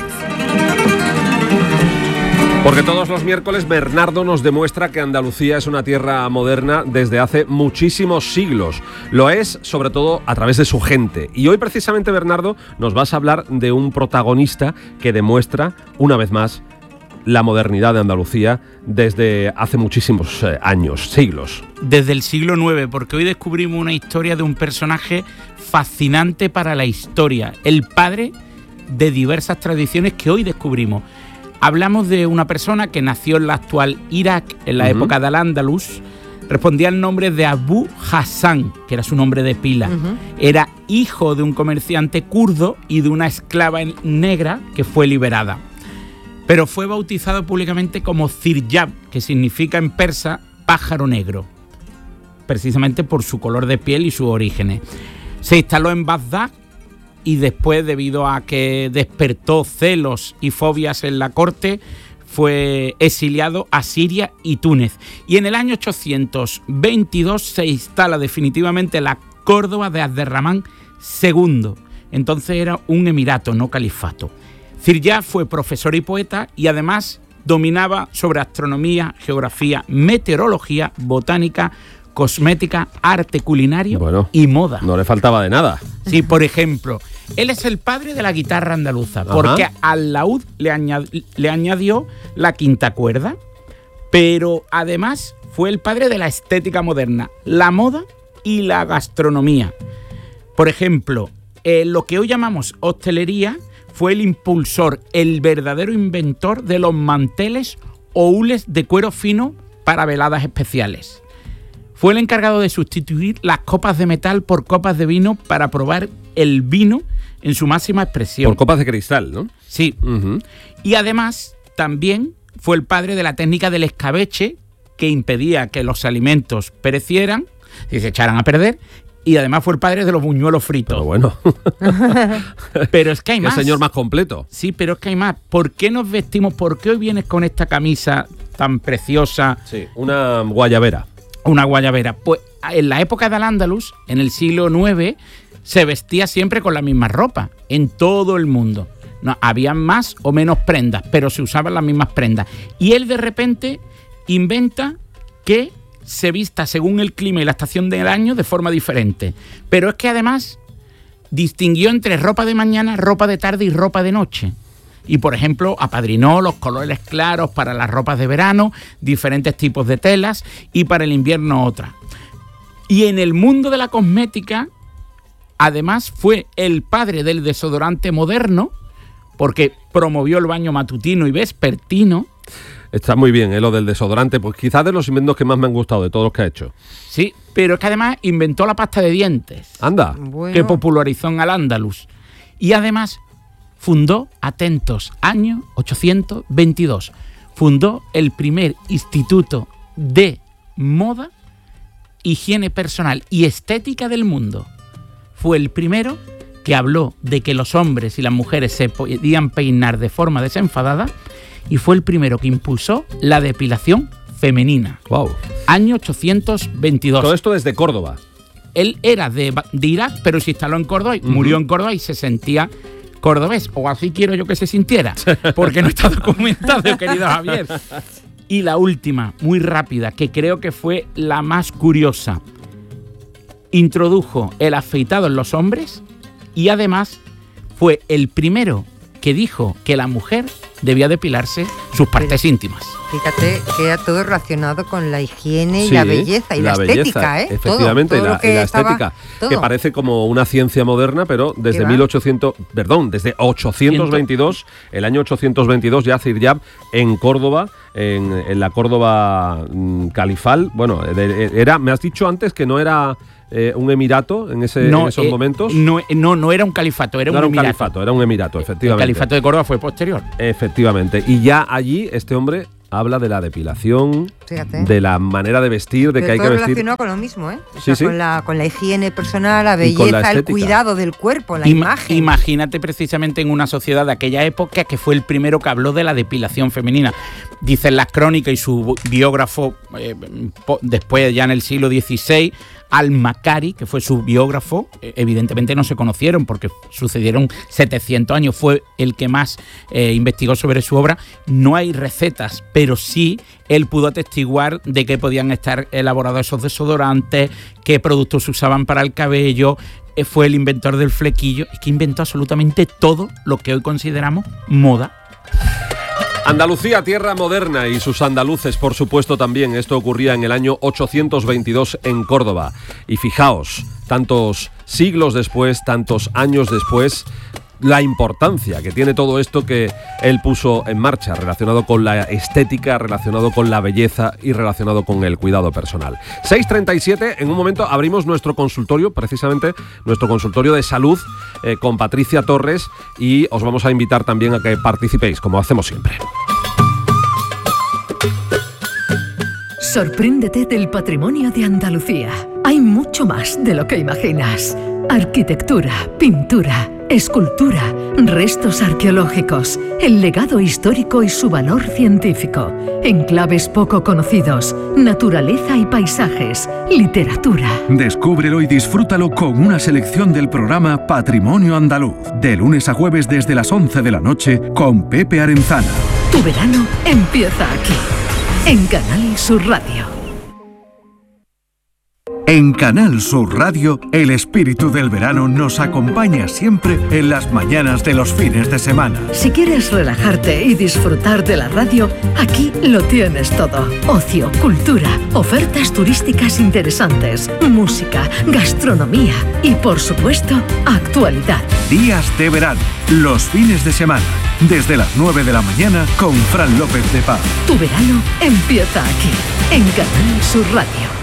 Porque todos los miércoles Bernardo nos demuestra que Andalucía es una tierra moderna desde hace muchísimos siglos. Lo es, sobre todo, a través de su gente. Y hoy, precisamente, Bernardo, nos vas a hablar de un protagonista que demuestra, una vez más, la modernidad de Andalucía desde hace muchísimos eh, años, siglos. Desde el siglo nueve, porque hoy descubrimos una historia de un personaje fascinante para la historia, el padre de diversas tradiciones que hoy descubrimos. Hablamos de una persona que nació en la actual Irak, en la uh-huh. época de Al-Ándalus, respondía al nombre de Abu Hassan, que era su nombre de pila. Uh-huh. Era hijo de un comerciante kurdo y de una esclava negra que fue liberada. Pero fue bautizado públicamente como Ziryab, que significa en persa pájaro negro, precisamente por su color de piel y sus orígenes. Se instaló en Bagdad y después, debido a que despertó celos y fobias en la corte, fue exiliado a Siria y Túnez. Y en el año ochocientos veintidós se instala definitivamente la Córdoba de Abderramán segundo. Entonces era un emirato, no califato. Ziryab fue profesor y poeta y además dominaba sobre astronomía, geografía, meteorología, botánica, cosmética, arte culinario bueno, y moda. No le faltaba de nada. Sí, por ejemplo, él es el padre de la guitarra andaluza. Ajá. Porque al laúd le, añad- le añadió la quinta cuerda, pero además fue el padre de la estética moderna, la moda y la gastronomía. Por ejemplo, eh, lo que hoy llamamos hostelería fue el impulsor, el verdadero inventor de los manteles o hules de cuero fino para veladas especiales. Fue el encargado de sustituir las copas de metal por copas de vino para probar el vino en su máxima expresión. Por copas de cristal, ¿no? Sí. Uh-huh. Y además también fue el padre de la técnica del escabeche, que impedía que los alimentos perecieran y se echaran a perder. Y además fue el padre de los buñuelos fritos. Pero bueno. Pero es que hay más. El señor más completo. Sí, pero es que hay más. ¿Por qué nos vestimos? ¿Por qué hoy vienes con esta camisa tan preciosa? Sí, una guayabera. Una guayabera. Pues en la época de Al-Ándalus, en el siglo nueve, se vestía siempre con la misma ropa. En todo el mundo. No, había más o menos prendas, pero se usaban las mismas prendas. Y él de repente inventa que se vista según el clima y la estación del año de forma diferente. Pero es que además distinguió entre ropa de mañana, ropa de tarde y ropa de noche. y, por ejemplo, apadrinó los colores claros para las ropas de verano, diferentes tipos de telas, y para el invierno otra. Y en el mundo de la cosmética, además, fue el padre del desodorante moderno, porque promovió el baño matutino y vespertino. Está muy bien, ¿eh? Lo del desodorante, pues quizás de los inventos que más me han gustado de todos los que ha hecho. Sí, pero es que además inventó la pasta de dientes. Anda. Bueno. Que popularizó en Al-Ándalus. Y además fundó, atentos, año ochocientos veintidós, fundó el primer instituto de moda, higiene personal y estética del mundo. Fue el primero que habló de que los hombres y las mujeres se podían peinar de forma desenfadada, y fue el primero que impulsó la depilación femenina. Wow. Año ochocientos veintidós. Todo esto desde Córdoba. Él era de, de Irak, pero se instaló en Córdoba, y uh-huh. murió en Córdoba y se sentía cordobés, o así quiero yo que se sintiera, porque no está documentado, querido Javier. Y la última, muy rápida, que creo que fue la más curiosa. Introdujo el afeitado en los hombres y además fue el primero que dijo que la mujer debía depilarse sus partes Pero, íntimas. Fíjate que era todo relacionado con la higiene y Sí, la belleza y la, la estética, belleza, ¿eh? Efectivamente, todo, todo y, la, y la estética, todo. que parece como una ciencia moderna, pero desde mil ochocientos, perdón, desde ochocientos veintidós, el año ochocientos veintidós, ya Ziryab en Córdoba, en, en la Córdoba mmm, califal. Bueno, de, era, me has dicho antes que no era Eh, un emirato en, ese, no, en esos eh, momentos. No, no, no era un califato, era no un era emirato. un califato, era un emirato, efectivamente. El califato de Córdoba fue posterior. Efectivamente. Y ya allí este hombre habla de la depilación, Fíjate. de la manera de vestir, de Pero que hay todo que vestir. relacionado con lo mismo, ¿eh? O Sí, sea, sí. Con, la, con la higiene personal, la Y con la belleza, el estética. cuidado del cuerpo, la Ima- imagen. Imagínate precisamente en una sociedad de aquella época que fue el primero que habló de la depilación femenina. Dicen las crónicas y su biógrafo, eh, po- después ya en el siglo dieciséis, Al-Makari, que fue su biógrafo, eh, evidentemente no se conocieron porque sucedieron setecientos años, fue el que más eh, investigó sobre su obra. No hay recetas, pero sí él pudo atestiguar de qué podían estar elaborados esos desodorantes, qué productos se usaban para el cabello. Eh, fue el inventor del flequillo, es que inventó absolutamente todo lo que hoy consideramos moda. Andalucía, tierra moderna, y sus andaluces, por supuesto, también. Esto ocurría en el año ochocientos veintidós en Córdoba. Y fijaos, tantos siglos después, tantos años después, la importancia que tiene todo esto que él puso en marcha, relacionado con la estética, relacionado con la belleza y relacionado con el cuidado personal. seis treinta y siete, en un momento abrimos nuestro consultorio, precisamente nuestro consultorio de salud, eh, con Patricia Torres, y os vamos a invitar también a que participéis, como hacemos siempre. Sorpréndete del patrimonio de Andalucía. Hay mucho más de lo que imaginas. Arquitectura, pintura, escultura, restos arqueológicos, el legado histórico y su valor científico, enclaves poco conocidos, naturaleza y paisajes, literatura. Descúbrelo y disfrútalo con una selección del programa Patrimonio Andaluz, de lunes a jueves desde las once de la noche con Pepe Arenzana. Tu verano empieza aquí, en Canal Sur Radio. En Canal Sur Radio, el espíritu del verano nos acompaña siempre en las mañanas de los fines de semana. Si quieres relajarte y disfrutar de la radio, aquí lo tienes todo. Ocio, cultura, ofertas turísticas interesantes, música, gastronomía y, por supuesto, actualidad. Días de verano, los fines de semana, desde las nueve de la mañana con Fran López de Paz. Tu verano empieza aquí, en Canal Sur Radio.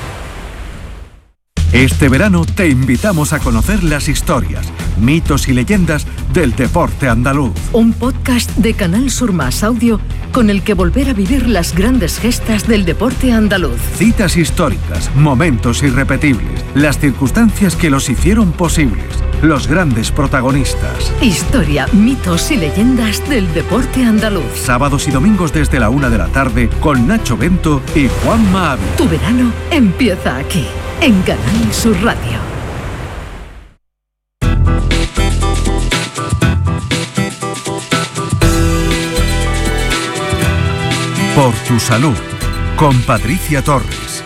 Este verano te invitamos a conocer las historias, mitos y leyendas del deporte andaluz. Un podcast de Canal Sur Más Audio con el que volver a vivir las grandes gestas del deporte andaluz. Citas históricas, momentos irrepetibles, las circunstancias que los hicieron posibles, los grandes protagonistas. Historia, mitos y leyendas del deporte andaluz. Sábados y domingos desde la una de la tarde con Nacho Bento y Juan Maavi. Tu verano empieza aquí, en Canal Sur Radio. Por tu salud, con Patricia Torres.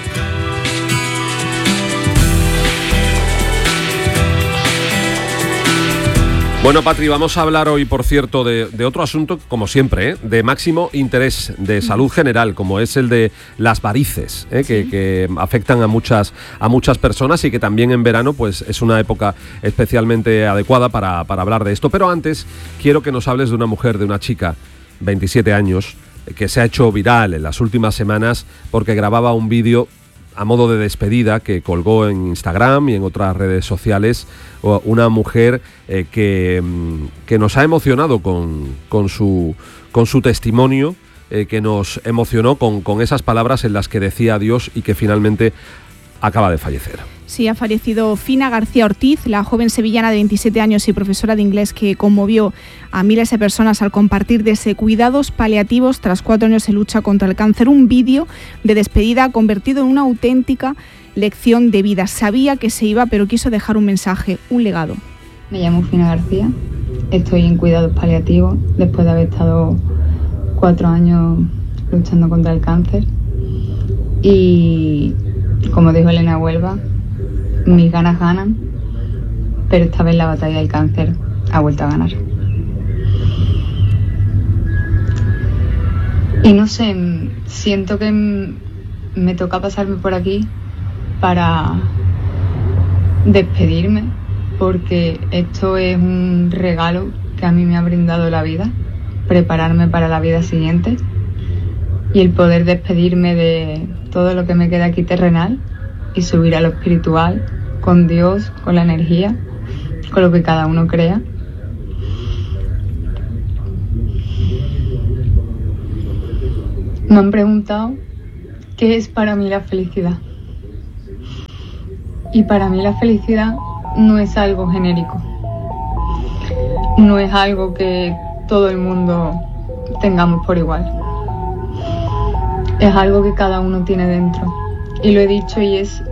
Bueno, Patri, vamos a hablar hoy, por cierto, de, de otro asunto, como siempre, ¿eh? de máximo interés, de salud general, como es el de las varices, ¿eh? que, que afectan a muchas, a muchas personas y que también en verano pues, es una época especialmente adecuada para, para hablar de esto. Pero antes, quiero que nos hables de una mujer, de una chica, veintisiete años, que se ha hecho viral en las últimas semanas porque grababa un vídeo a modo de despedida que colgó en Instagram y en otras redes sociales, una mujer eh, que, que nos ha emocionado con, con, su, con su testimonio, eh, que nos emocionó con, con esas palabras en las que decía adiós y que finalmente acaba de fallecer. Sí, ha fallecido Fina García Ortiz, la joven sevillana de veintisiete años y profesora de inglés que conmovió a miles de personas al compartir desde cuidados paliativos tras cuatro años de lucha contra el cáncer. Un vídeo de despedida convertido en una auténtica lección de vida. Sabía que se iba, pero quiso dejar un mensaje, un legado. Me llamo Fina García, estoy en cuidados paliativos después de haber estado cuatro años luchando contra el cáncer. Y como dijo Elena Huelva, mis ganas ganan, pero esta vez la batalla del cáncer ha vuelto a ganar. Y no sé, siento que me toca pasarme por aquí para despedirme, porque esto es un regalo que a mí me ha brindado la vida, prepararme para la vida siguiente y el poder despedirme de todo lo que me queda aquí terrenal y subir a lo espiritual, con Dios, con la energía, con lo que cada uno crea. Me han preguntado qué es para mí la felicidad. Y para mí la felicidad no es algo genérico. No es algo que todo el mundo tengamos por igual. Es algo que cada uno tiene dentro. Y lo he dicho, y es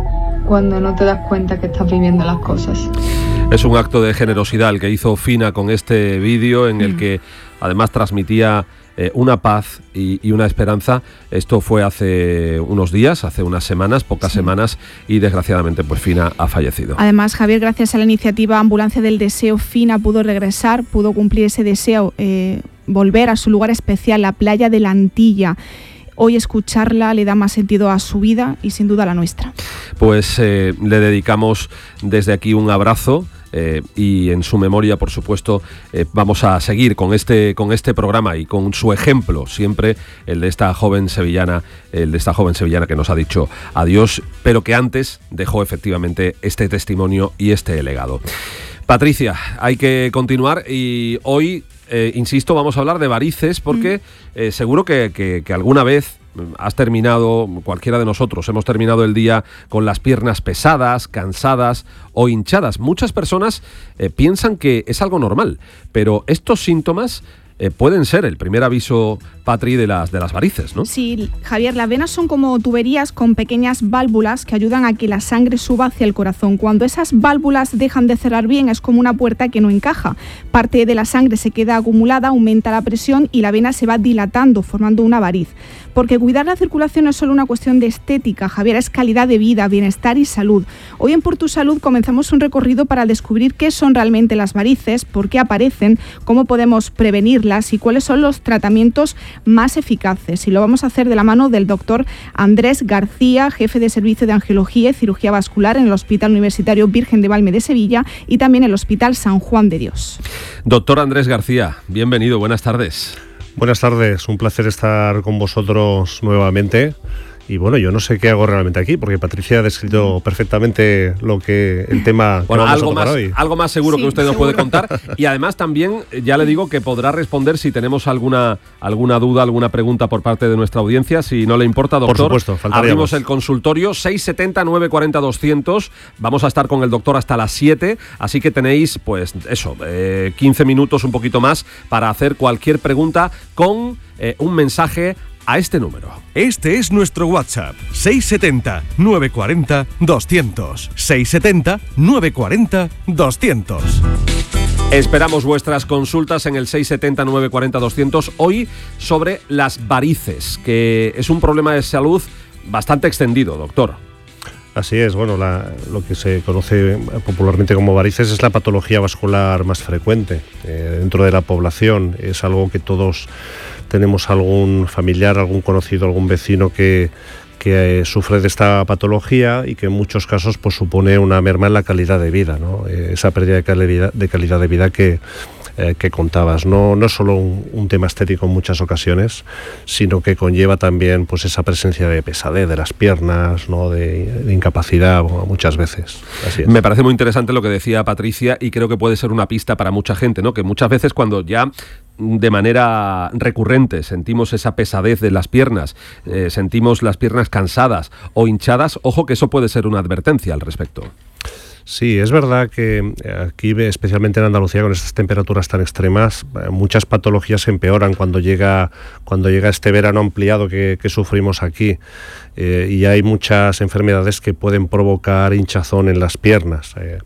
cuando no te das cuenta que estás viviendo las cosas. Es un acto de generosidad el que hizo Fina con este vídeo en el que además transmitía eh, una paz y, y una esperanza. Esto fue hace unos días, hace unas semanas, pocas sí. semanas, y desgraciadamente pues Fina ha fallecido. Además, Javier, gracias a la iniciativa Ambulancia del Deseo, Fina pudo regresar, pudo cumplir ese deseo, eh, volver a su lugar especial, la playa de la Antilla. Hoy escucharla le da más sentido a su vida y sin duda a la nuestra. Pues eh, le dedicamos desde aquí un abrazo eh, y en su memoria, por supuesto, eh, vamos a seguir con este, con este programa y con su ejemplo, siempre el de esta joven sevillana, el de esta joven sevillana que nos ha dicho adiós, pero que antes dejó efectivamente este testimonio y este legado. Patricia, hay que continuar y hoy, eh, insisto, vamos a hablar de varices porque eh, seguro que, que, que alguna vez has terminado, cualquiera de nosotros, hemos terminado el día con las piernas pesadas, cansadas o hinchadas. Muchas personas eh, piensan que es algo normal, pero estos síntomas Eh, pueden ser el primer aviso, Patri, de las, de las varices, ¿no? Sí, Javier, las venas son como tuberías con pequeñas válvulas que ayudan a que la sangre suba hacia el corazón. Cuando esas válvulas dejan de cerrar bien, es como una puerta que no encaja. Parte de la sangre se queda acumulada, aumenta la presión y la vena se va dilatando, formando una variz. Porque cuidar la circulación no es solo una cuestión de estética, Javier, es calidad de vida, bienestar y salud. Hoy en Por Tu Salud comenzamos un recorrido para descubrir qué son realmente las varices, por qué aparecen, cómo podemos prevenirlas y cuáles son los tratamientos más eficaces. Y lo vamos a hacer de la mano del doctor Andrés García, jefe de Servicio de Angiología y Cirugía Vascular en el Hospital Universitario Virgen de Valme de Sevilla y también el Hospital San Juan de Dios. Doctor Andrés García, bienvenido, buenas tardes. Buenas tardes, un placer estar con vosotros nuevamente. Y bueno, yo no sé qué hago realmente aquí, porque Patricia ha descrito perfectamente lo que el tema bueno, que vamos algo a tocar más, hoy. Algo más seguro sí, que usted nos seguro. puede contar. Y además también, ya le digo que podrá responder si tenemos alguna, alguna duda, alguna pregunta por parte de nuestra audiencia. Si no le importa, doctor, por supuesto, faltaríamos. Abrimos el consultorio seis setenta, nueve cuarenta, doscientos. Vamos a estar con el doctor hasta las siete. Así que tenéis, pues eso, eh, quince minutos, un poquito más, para hacer cualquier pregunta con eh, un mensaje a este número. Este es nuestro WhatsApp, seis setenta, nueve cuarenta, doscientos. seis setenta, nueve cuarenta, doscientos. Esperamos vuestras consultas en el seis setenta, nueve cuarenta, doscientos. Hoy sobre las varices, que es un problema de salud bastante extendido, doctor. Así es, bueno, la, lo que se conoce popularmente como varices es la patología vascular más frecuente eh, dentro de la población. Es algo que todos tenemos algún familiar, algún conocido, algún vecino que, que eh, sufre de esta patología y que en muchos casos pues supone una merma en la calidad de vida, ¿no? Eh, esa pérdida de calidad de, calidad de vida que Eh, que contabas. No, no es solo un, un tema estético en muchas ocasiones, sino que conlleva también pues esa presencia de pesadez de las piernas, ¿no? de, de incapacidad muchas veces. Así es. Me parece muy interesante lo que decía Patricia y creo que puede ser una pista para mucha gente, ¿no? Que muchas veces cuando ya de manera recurrente sentimos esa pesadez de las piernas, eh, sentimos las piernas cansadas o hinchadas, ojo que eso puede ser una advertencia al respecto. Sí, es verdad que aquí, especialmente en Andalucía, con estas temperaturas tan extremas, muchas patologías se empeoran cuando llega, cuando llega este verano ampliado que, que sufrimos aquí. Eh, y hay muchas enfermedades que pueden provocar hinchazón en las piernas. Eh,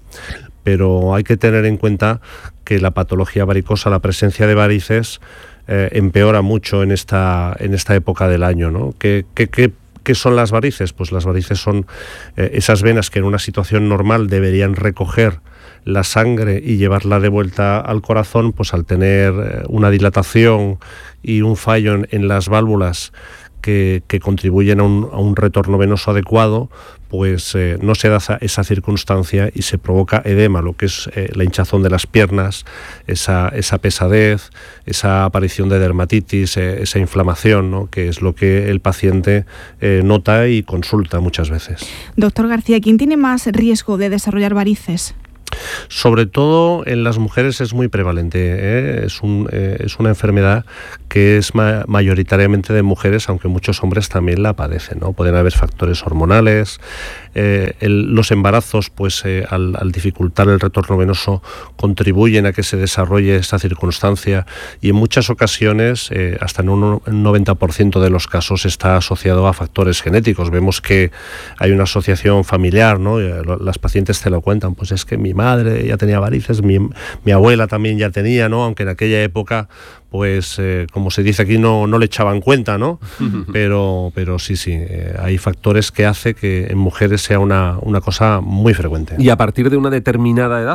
pero hay que tener en cuenta que la patología varicosa, la presencia de varices, eh, empeora mucho en esta, en esta época del año, ¿no? ¿Qué, qué, qué ¿Qué son las varices? Pues las varices son eh, esas venas que en una situación normal deberían recoger la sangre y llevarla de vuelta al corazón, pues al tener eh, una dilatación y un fallo en, en las válvulas que, que contribuyen a un, a un retorno venoso adecuado, pues eh, no se da esa circunstancia y se provoca edema, lo que es eh, la hinchazón de las piernas, esa, esa pesadez, esa aparición de dermatitis, eh, esa inflamación, ¿no? Que es lo que el paciente eh, nota y consulta muchas veces. Doctor García, ¿quién tiene más riesgo de desarrollar varices? Sobre todo en las mujeres es muy prevalente, ¿eh? es, un, eh, es una enfermedad que es ma- mayoritariamente de mujeres, aunque muchos hombres también la padecen, ¿no? Pueden haber factores hormonales, eh, el, los embarazos, pues eh, al, al dificultar el retorno venoso, contribuyen a que se desarrolle esta circunstancia y en muchas ocasiones, eh, hasta en un noventa por ciento de los casos, está asociado a factores genéticos. Vemos que hay una asociación familiar, ¿no? Las pacientes te lo cuentan, pues es que mi madre ya tenía varices, mi, mi abuela también ya tenía, ¿no? Aunque en aquella época, pues eh, como se dice aquí, no, no le echaban cuenta, ¿no? Pero, pero sí, sí, eh, hay factores que hace que en mujeres sea una, una cosa muy frecuente. ¿Y a partir de una determinada edad?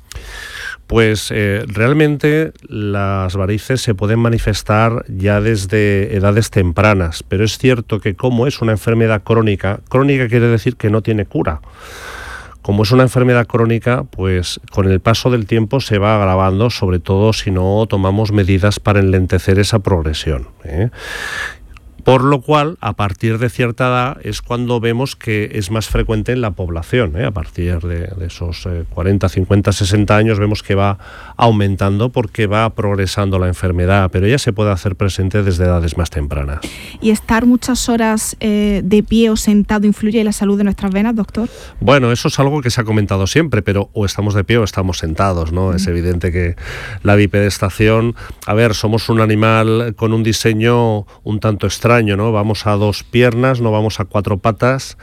Pues eh, realmente las varices se pueden manifestar ya desde edades tempranas, pero es cierto que como es una enfermedad crónica, crónica quiere decir que no tiene cura. Como es una enfermedad crónica, pues con el paso del tiempo se va agravando, sobre todo si no tomamos medidas para enlentecer esa progresión, ¿eh? Por lo cual, a partir de cierta edad es cuando vemos que es más frecuente en la población, ¿eh? A partir de, de esos eh, cuarenta, cincuenta, sesenta años vemos que va aumentando porque va progresando la enfermedad, pero ya se puede hacer presente desde edades más tempranas. ¿Y estar muchas horas eh, de pie o sentado influye en la salud de nuestras venas, doctor? Bueno, eso es algo que se ha comentado siempre, pero o estamos de pie o estamos sentados, ¿no? Mm. Es evidente que la bipedestación, a ver, somos un animal con un diseño un tanto extraño, ¿no? Vamos a dos piernas, no vamos a cuatro patas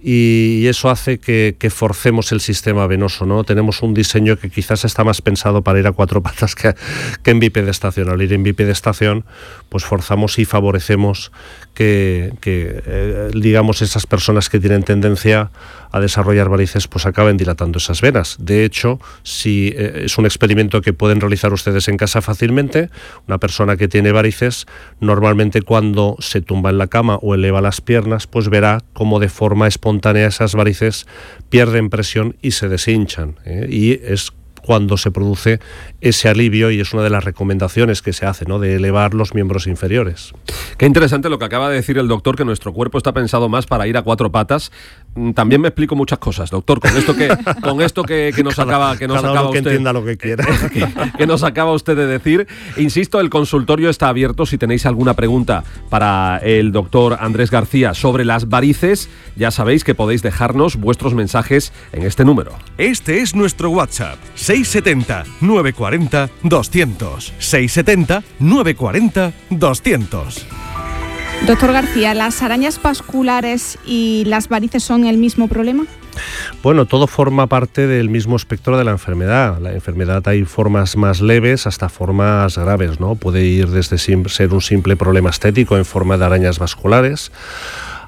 y eso hace que, que forcemos el sistema venoso, ¿no? Tenemos un diseño que quizás está más pensado para ir a cuatro patas que, que en bipedestación. Al ir en bipedestación, pues forzamos y favorecemos que, que eh, digamos, esas personas que tienen tendencia a desarrollar varices, pues acaben dilatando esas venas. De hecho, si eh, es un experimento que pueden realizar ustedes en casa fácilmente, una persona que tiene varices, normalmente cuando se tumba en la cama o eleva las piernas, pues verá cómo de forma espontánea esas varices pierden presión y se deshinchan, ¿eh? Y es cuando se produce ese alivio y es una de las recomendaciones que se hace, ¿no? De elevar los miembros inferiores. Qué interesante lo que acaba de decir el doctor, que nuestro cuerpo está pensado más para ir a cuatro patas. También me explico muchas cosas, doctor, con esto que con esto que, que nos cada, acaba que nos cada acaba uno que usted entienda lo que quiera. que, que nos acaba usted de decir. Insisto, el consultorio está abierto. Si tenéis alguna pregunta para el doctor Andrés García sobre las varices, ya sabéis que podéis dejarnos vuestros mensajes en este número. Este es nuestro WhatsApp, seis setenta, nueve cuarenta, doscientos. seis setenta, nueve cuarenta, doscientos. Doctor García, ¿las arañas vasculares y las varices son el mismo problema? Bueno, todo forma parte del mismo espectro de la enfermedad. La enfermedad hay formas más leves hasta formas graves, ¿no? Puede ir desde ser un simple problema estético en forma de arañas vasculares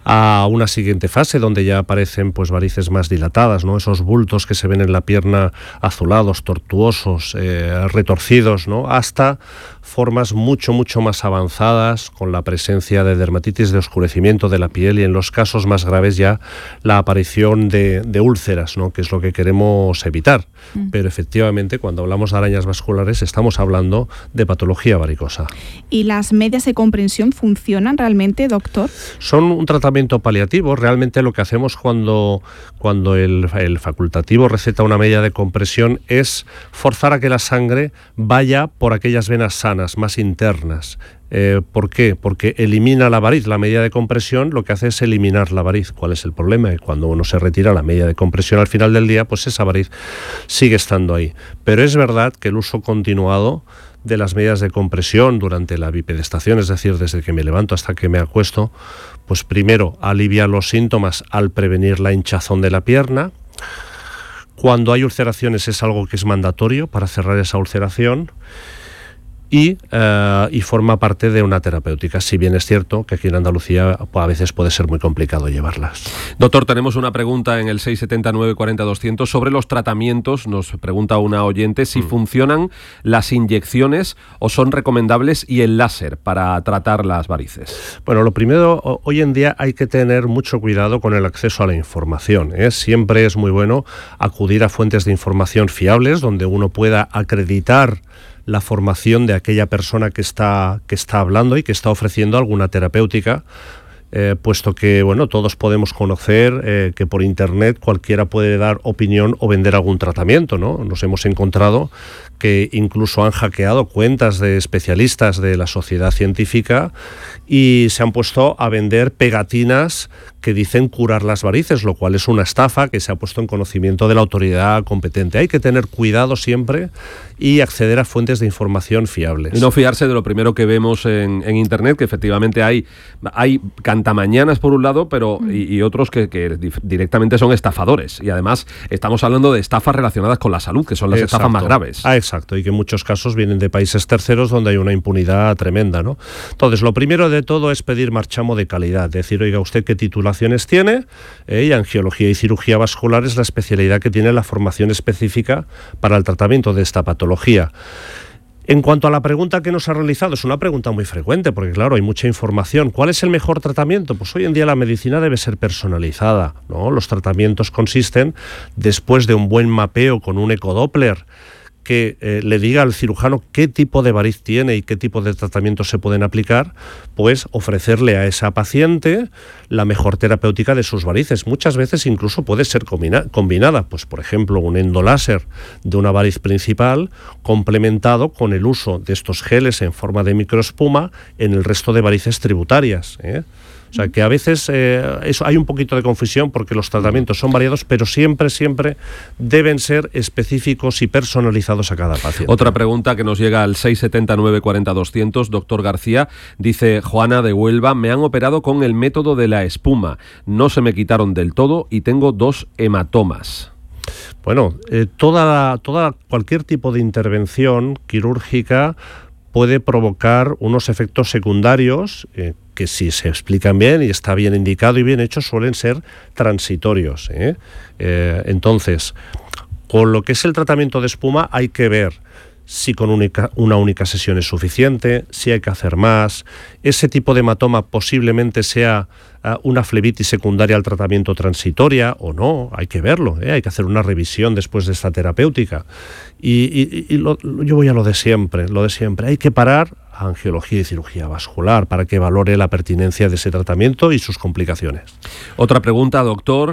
a una siguiente fase donde ya aparecen pues varices más dilatadas, ¿no? Esos bultos que se ven en la pierna azulados, tortuosos, eh, retorcidos, ¿no? Hasta formas mucho, mucho más avanzadas con la presencia de dermatitis, de oscurecimiento de la piel y en los casos más graves ya la aparición de, de úlceras, ¿no? Que es lo que queremos evitar. Mm. Pero efectivamente cuando hablamos de arañas vasculares estamos hablando de patología varicosa. ¿Y las medias de compresión funcionan realmente, doctor? Son un tratamiento paliativo. Realmente lo que hacemos cuando, cuando el, el facultativo receta una media de compresión es forzar a que la sangre vaya por aquellas venas sanas, más internas. Eh, ¿Por qué? Porque elimina la variz. La media de compresión lo que hace es eliminar la variz. ¿Cuál es el problema? Cuando uno se retira la media de compresión al final del día, pues esa variz sigue estando ahí. Pero es verdad que el uso continuado de las medidas de compresión durante la bipedestación, es decir, desde que me levanto hasta que me acuesto, pues primero alivia los síntomas al prevenir la hinchazón de la pierna. Cuando hay ulceraciones es algo que es mandatorio para cerrar esa ulceración. Y, uh, y forma parte de una terapéutica, si bien es cierto que aquí en Andalucía pues, a veces puede ser muy complicado llevarlas. Doctor, tenemos una pregunta en el seis setenta, nueve cuarenta, doscientos sobre los tratamientos. Nos pregunta una oyente si mm. funcionan las inyecciones o son recomendables y el láser para tratar las varices. Bueno, lo primero, hoy en día hay que tener mucho cuidado con el acceso a la información, ¿eh? Siempre es muy bueno acudir a fuentes de información fiables donde uno pueda acreditar la formación de aquella persona que está, que está hablando y que está ofreciendo alguna terapéutica, eh, puesto que bueno, todos podemos conocer eh, que por internet cualquiera puede dar opinión o vender algún tratamiento, ¿no? Nos hemos encontrado que incluso han hackeado cuentas de especialistas de la sociedad científica y se han puesto a vender pegatinas que dicen curar las varices, lo cual es una estafa que se ha puesto en conocimiento de la autoridad competente. Hay que tener cuidado siempre y acceder a fuentes de información fiables. Y no fiarse de lo primero que vemos en, en internet, que efectivamente hay, hay cantamañanas por un lado, pero y, y otros que, que directamente son estafadores. Y además estamos hablando de estafas relacionadas con la salud, que son las Exacto. estafas más graves. Ah, exacto, y que en muchos casos vienen de países terceros donde hay una impunidad tremenda, ¿no? Entonces, lo primero de todo es pedir marchamo de calidad, decir, oiga, ¿usted qué titulaciones tiene? Eh, y angiología y cirugía vascular es la especialidad que tiene la formación específica para el tratamiento de esta patología. En cuanto a la pregunta que nos ha realizado, es una pregunta muy frecuente, porque claro, hay mucha información. ¿Cuál es el mejor tratamiento? Pues hoy en día la medicina debe ser personalizada, ¿no? Los tratamientos consisten, después de un buen mapeo con un ecodoppler, que eh, le diga al cirujano qué tipo de variz tiene y qué tipo de tratamientos se pueden aplicar, pues ofrecerle a esa paciente la mejor terapéutica de sus varices. Muchas veces incluso puede ser combina- combinada, pues por ejemplo un endoláser de una variz principal complementado con el uso de estos geles en forma de microespuma en el resto de varices tributarias, ¿eh? O sea, que a veces eh, eso, hay un poquito de confusión porque los tratamientos son variados, pero siempre, siempre deben ser específicos y personalizados a cada paciente. Otra pregunta que nos llega al seis setenta, nueve cuarenta, doscientos, doctor García, dice Juana de Huelva, me han operado con el método de la espuma, no se me quitaron del todo y tengo dos hematomas. Bueno, eh, toda, toda, cualquier tipo de intervención quirúrgica puede provocar unos efectos secundarios eh, que si se explican bien y está bien indicado y bien hecho suelen ser transitorios, ¿eh? Eh, entonces, con lo que es el tratamiento de espuma hay que ver si con única, una única sesión es suficiente, si hay que hacer más. Ese tipo de hematoma posiblemente sea uh, una flebitis secundaria al tratamiento transitoria o no, hay que verlo, ¿eh? Hay que hacer una revisión después de esta terapéutica. Y, y, y lo, yo voy a lo de siempre, lo de siempre. Hay que parar a angiología y cirugía vascular para que valore la pertinencia de ese tratamiento y sus complicaciones. Otra pregunta, doctor.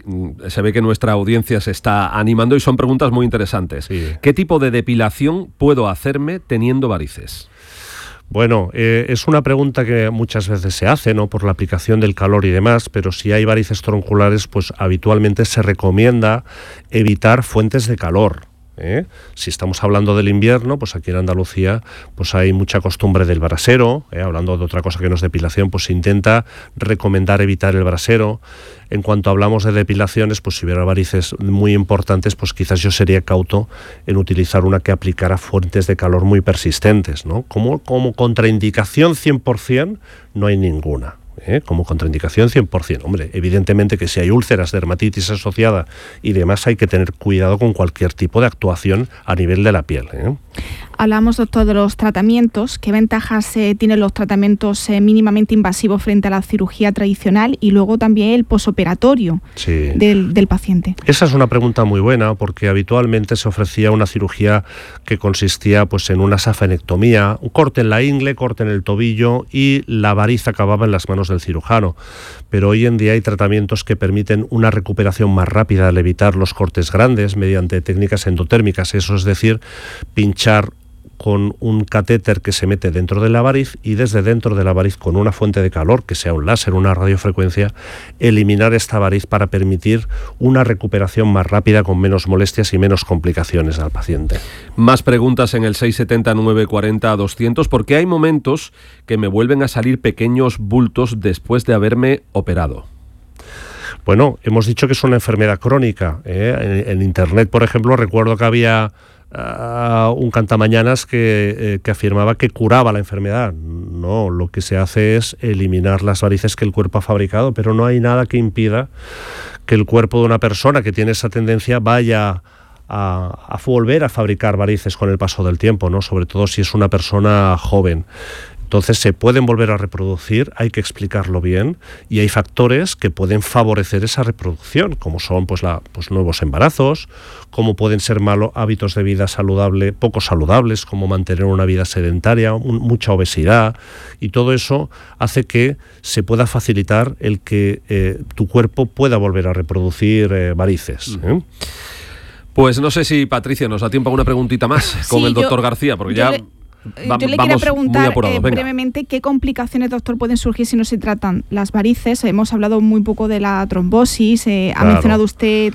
Se ve que nuestra audiencia se está animando y son preguntas muy interesantes. Sí. ¿Qué tipo de depilación puedo hacerme teniendo varices? Bueno, eh, es una pregunta que muchas veces se hace, ¿no? Por la aplicación del calor y demás, pero si hay varices tronculares, pues habitualmente se recomienda evitar fuentes de calor. ¿Eh? Si estamos hablando del invierno, pues aquí en Andalucía pues hay mucha costumbre del brasero, ¿eh? Hablando de otra cosa que no es depilación, pues se intenta recomendar evitar el brasero. En cuanto hablamos de depilaciones, pues si hubiera varices muy importantes, pues quizás yo sería cauto en utilizar una que aplicara fuentes de calor muy persistentes, ¿no? Como, como contraindicación cien por ciento no hay ninguna. ¿eh? Como contraindicación cien por ciento. Hombre, evidentemente que si hay úlceras, dermatitis asociada y demás, hay que tener cuidado con cualquier tipo de actuación a nivel de la piel, ¿eh? Hablamos, doctor, de los tratamientos. ¿Qué ventajas eh, tienen los tratamientos eh, mínimamente invasivos frente a la cirugía tradicional y luego también el posoperatorio sí. del, del paciente? Esa es una pregunta muy buena, porque habitualmente se ofrecía una cirugía que consistía pues en una safanectomía, un corte en la ingle, corte en el tobillo y la variz acababa en las manos del cirujano. Pero hoy en día hay tratamientos que permiten una recuperación más rápida al evitar los cortes grandes mediante técnicas endotérmicas, eso es decir, pinchar con un catéter que se mete dentro de la variz y desde dentro de la variz con una fuente de calor, que sea un láser, una radiofrecuencia, eliminar esta variz para permitir una recuperación más rápida con menos molestias y menos complicaciones al paciente. Más preguntas en el seis siete cero, nueve cuatro cero, doscientos, porque hay momentos que me vuelven a salir pequeños bultos después de haberme operado. Bueno, hemos dicho que es una enfermedad crónica, ¿eh? En, en internet, por ejemplo, recuerdo que había Uh, un cantamañanas que, eh, que afirmaba que curaba la enfermedad. No, lo que se hace es eliminar las varices que el cuerpo ha fabricado, pero no hay nada que impida que el cuerpo de una persona que tiene esa tendencia vaya a, a volver a fabricar varices con el paso del tiempo, ¿no? Sobre todo si es una persona joven. Entonces se pueden volver a reproducir, hay que explicarlo bien y hay factores que pueden favorecer esa reproducción, como son pues, la, pues nuevos embarazos, como pueden ser malos hábitos de vida saludable, poco saludables, como mantener una vida sedentaria, un, mucha obesidad, y todo eso hace que se pueda facilitar el que eh, tu cuerpo pueda volver a reproducir eh, varices, ¿eh? Pues no sé si Patricia nos da tiempo a una preguntita más con sí, el doctor yo, García, porque yo ya... Le... Va, Yo le quería preguntar apurados, eh, brevemente qué complicaciones, doctor, pueden surgir si no se tratan las varices. Hemos hablado muy poco de la trombosis, eh, claro. Ha mencionado usted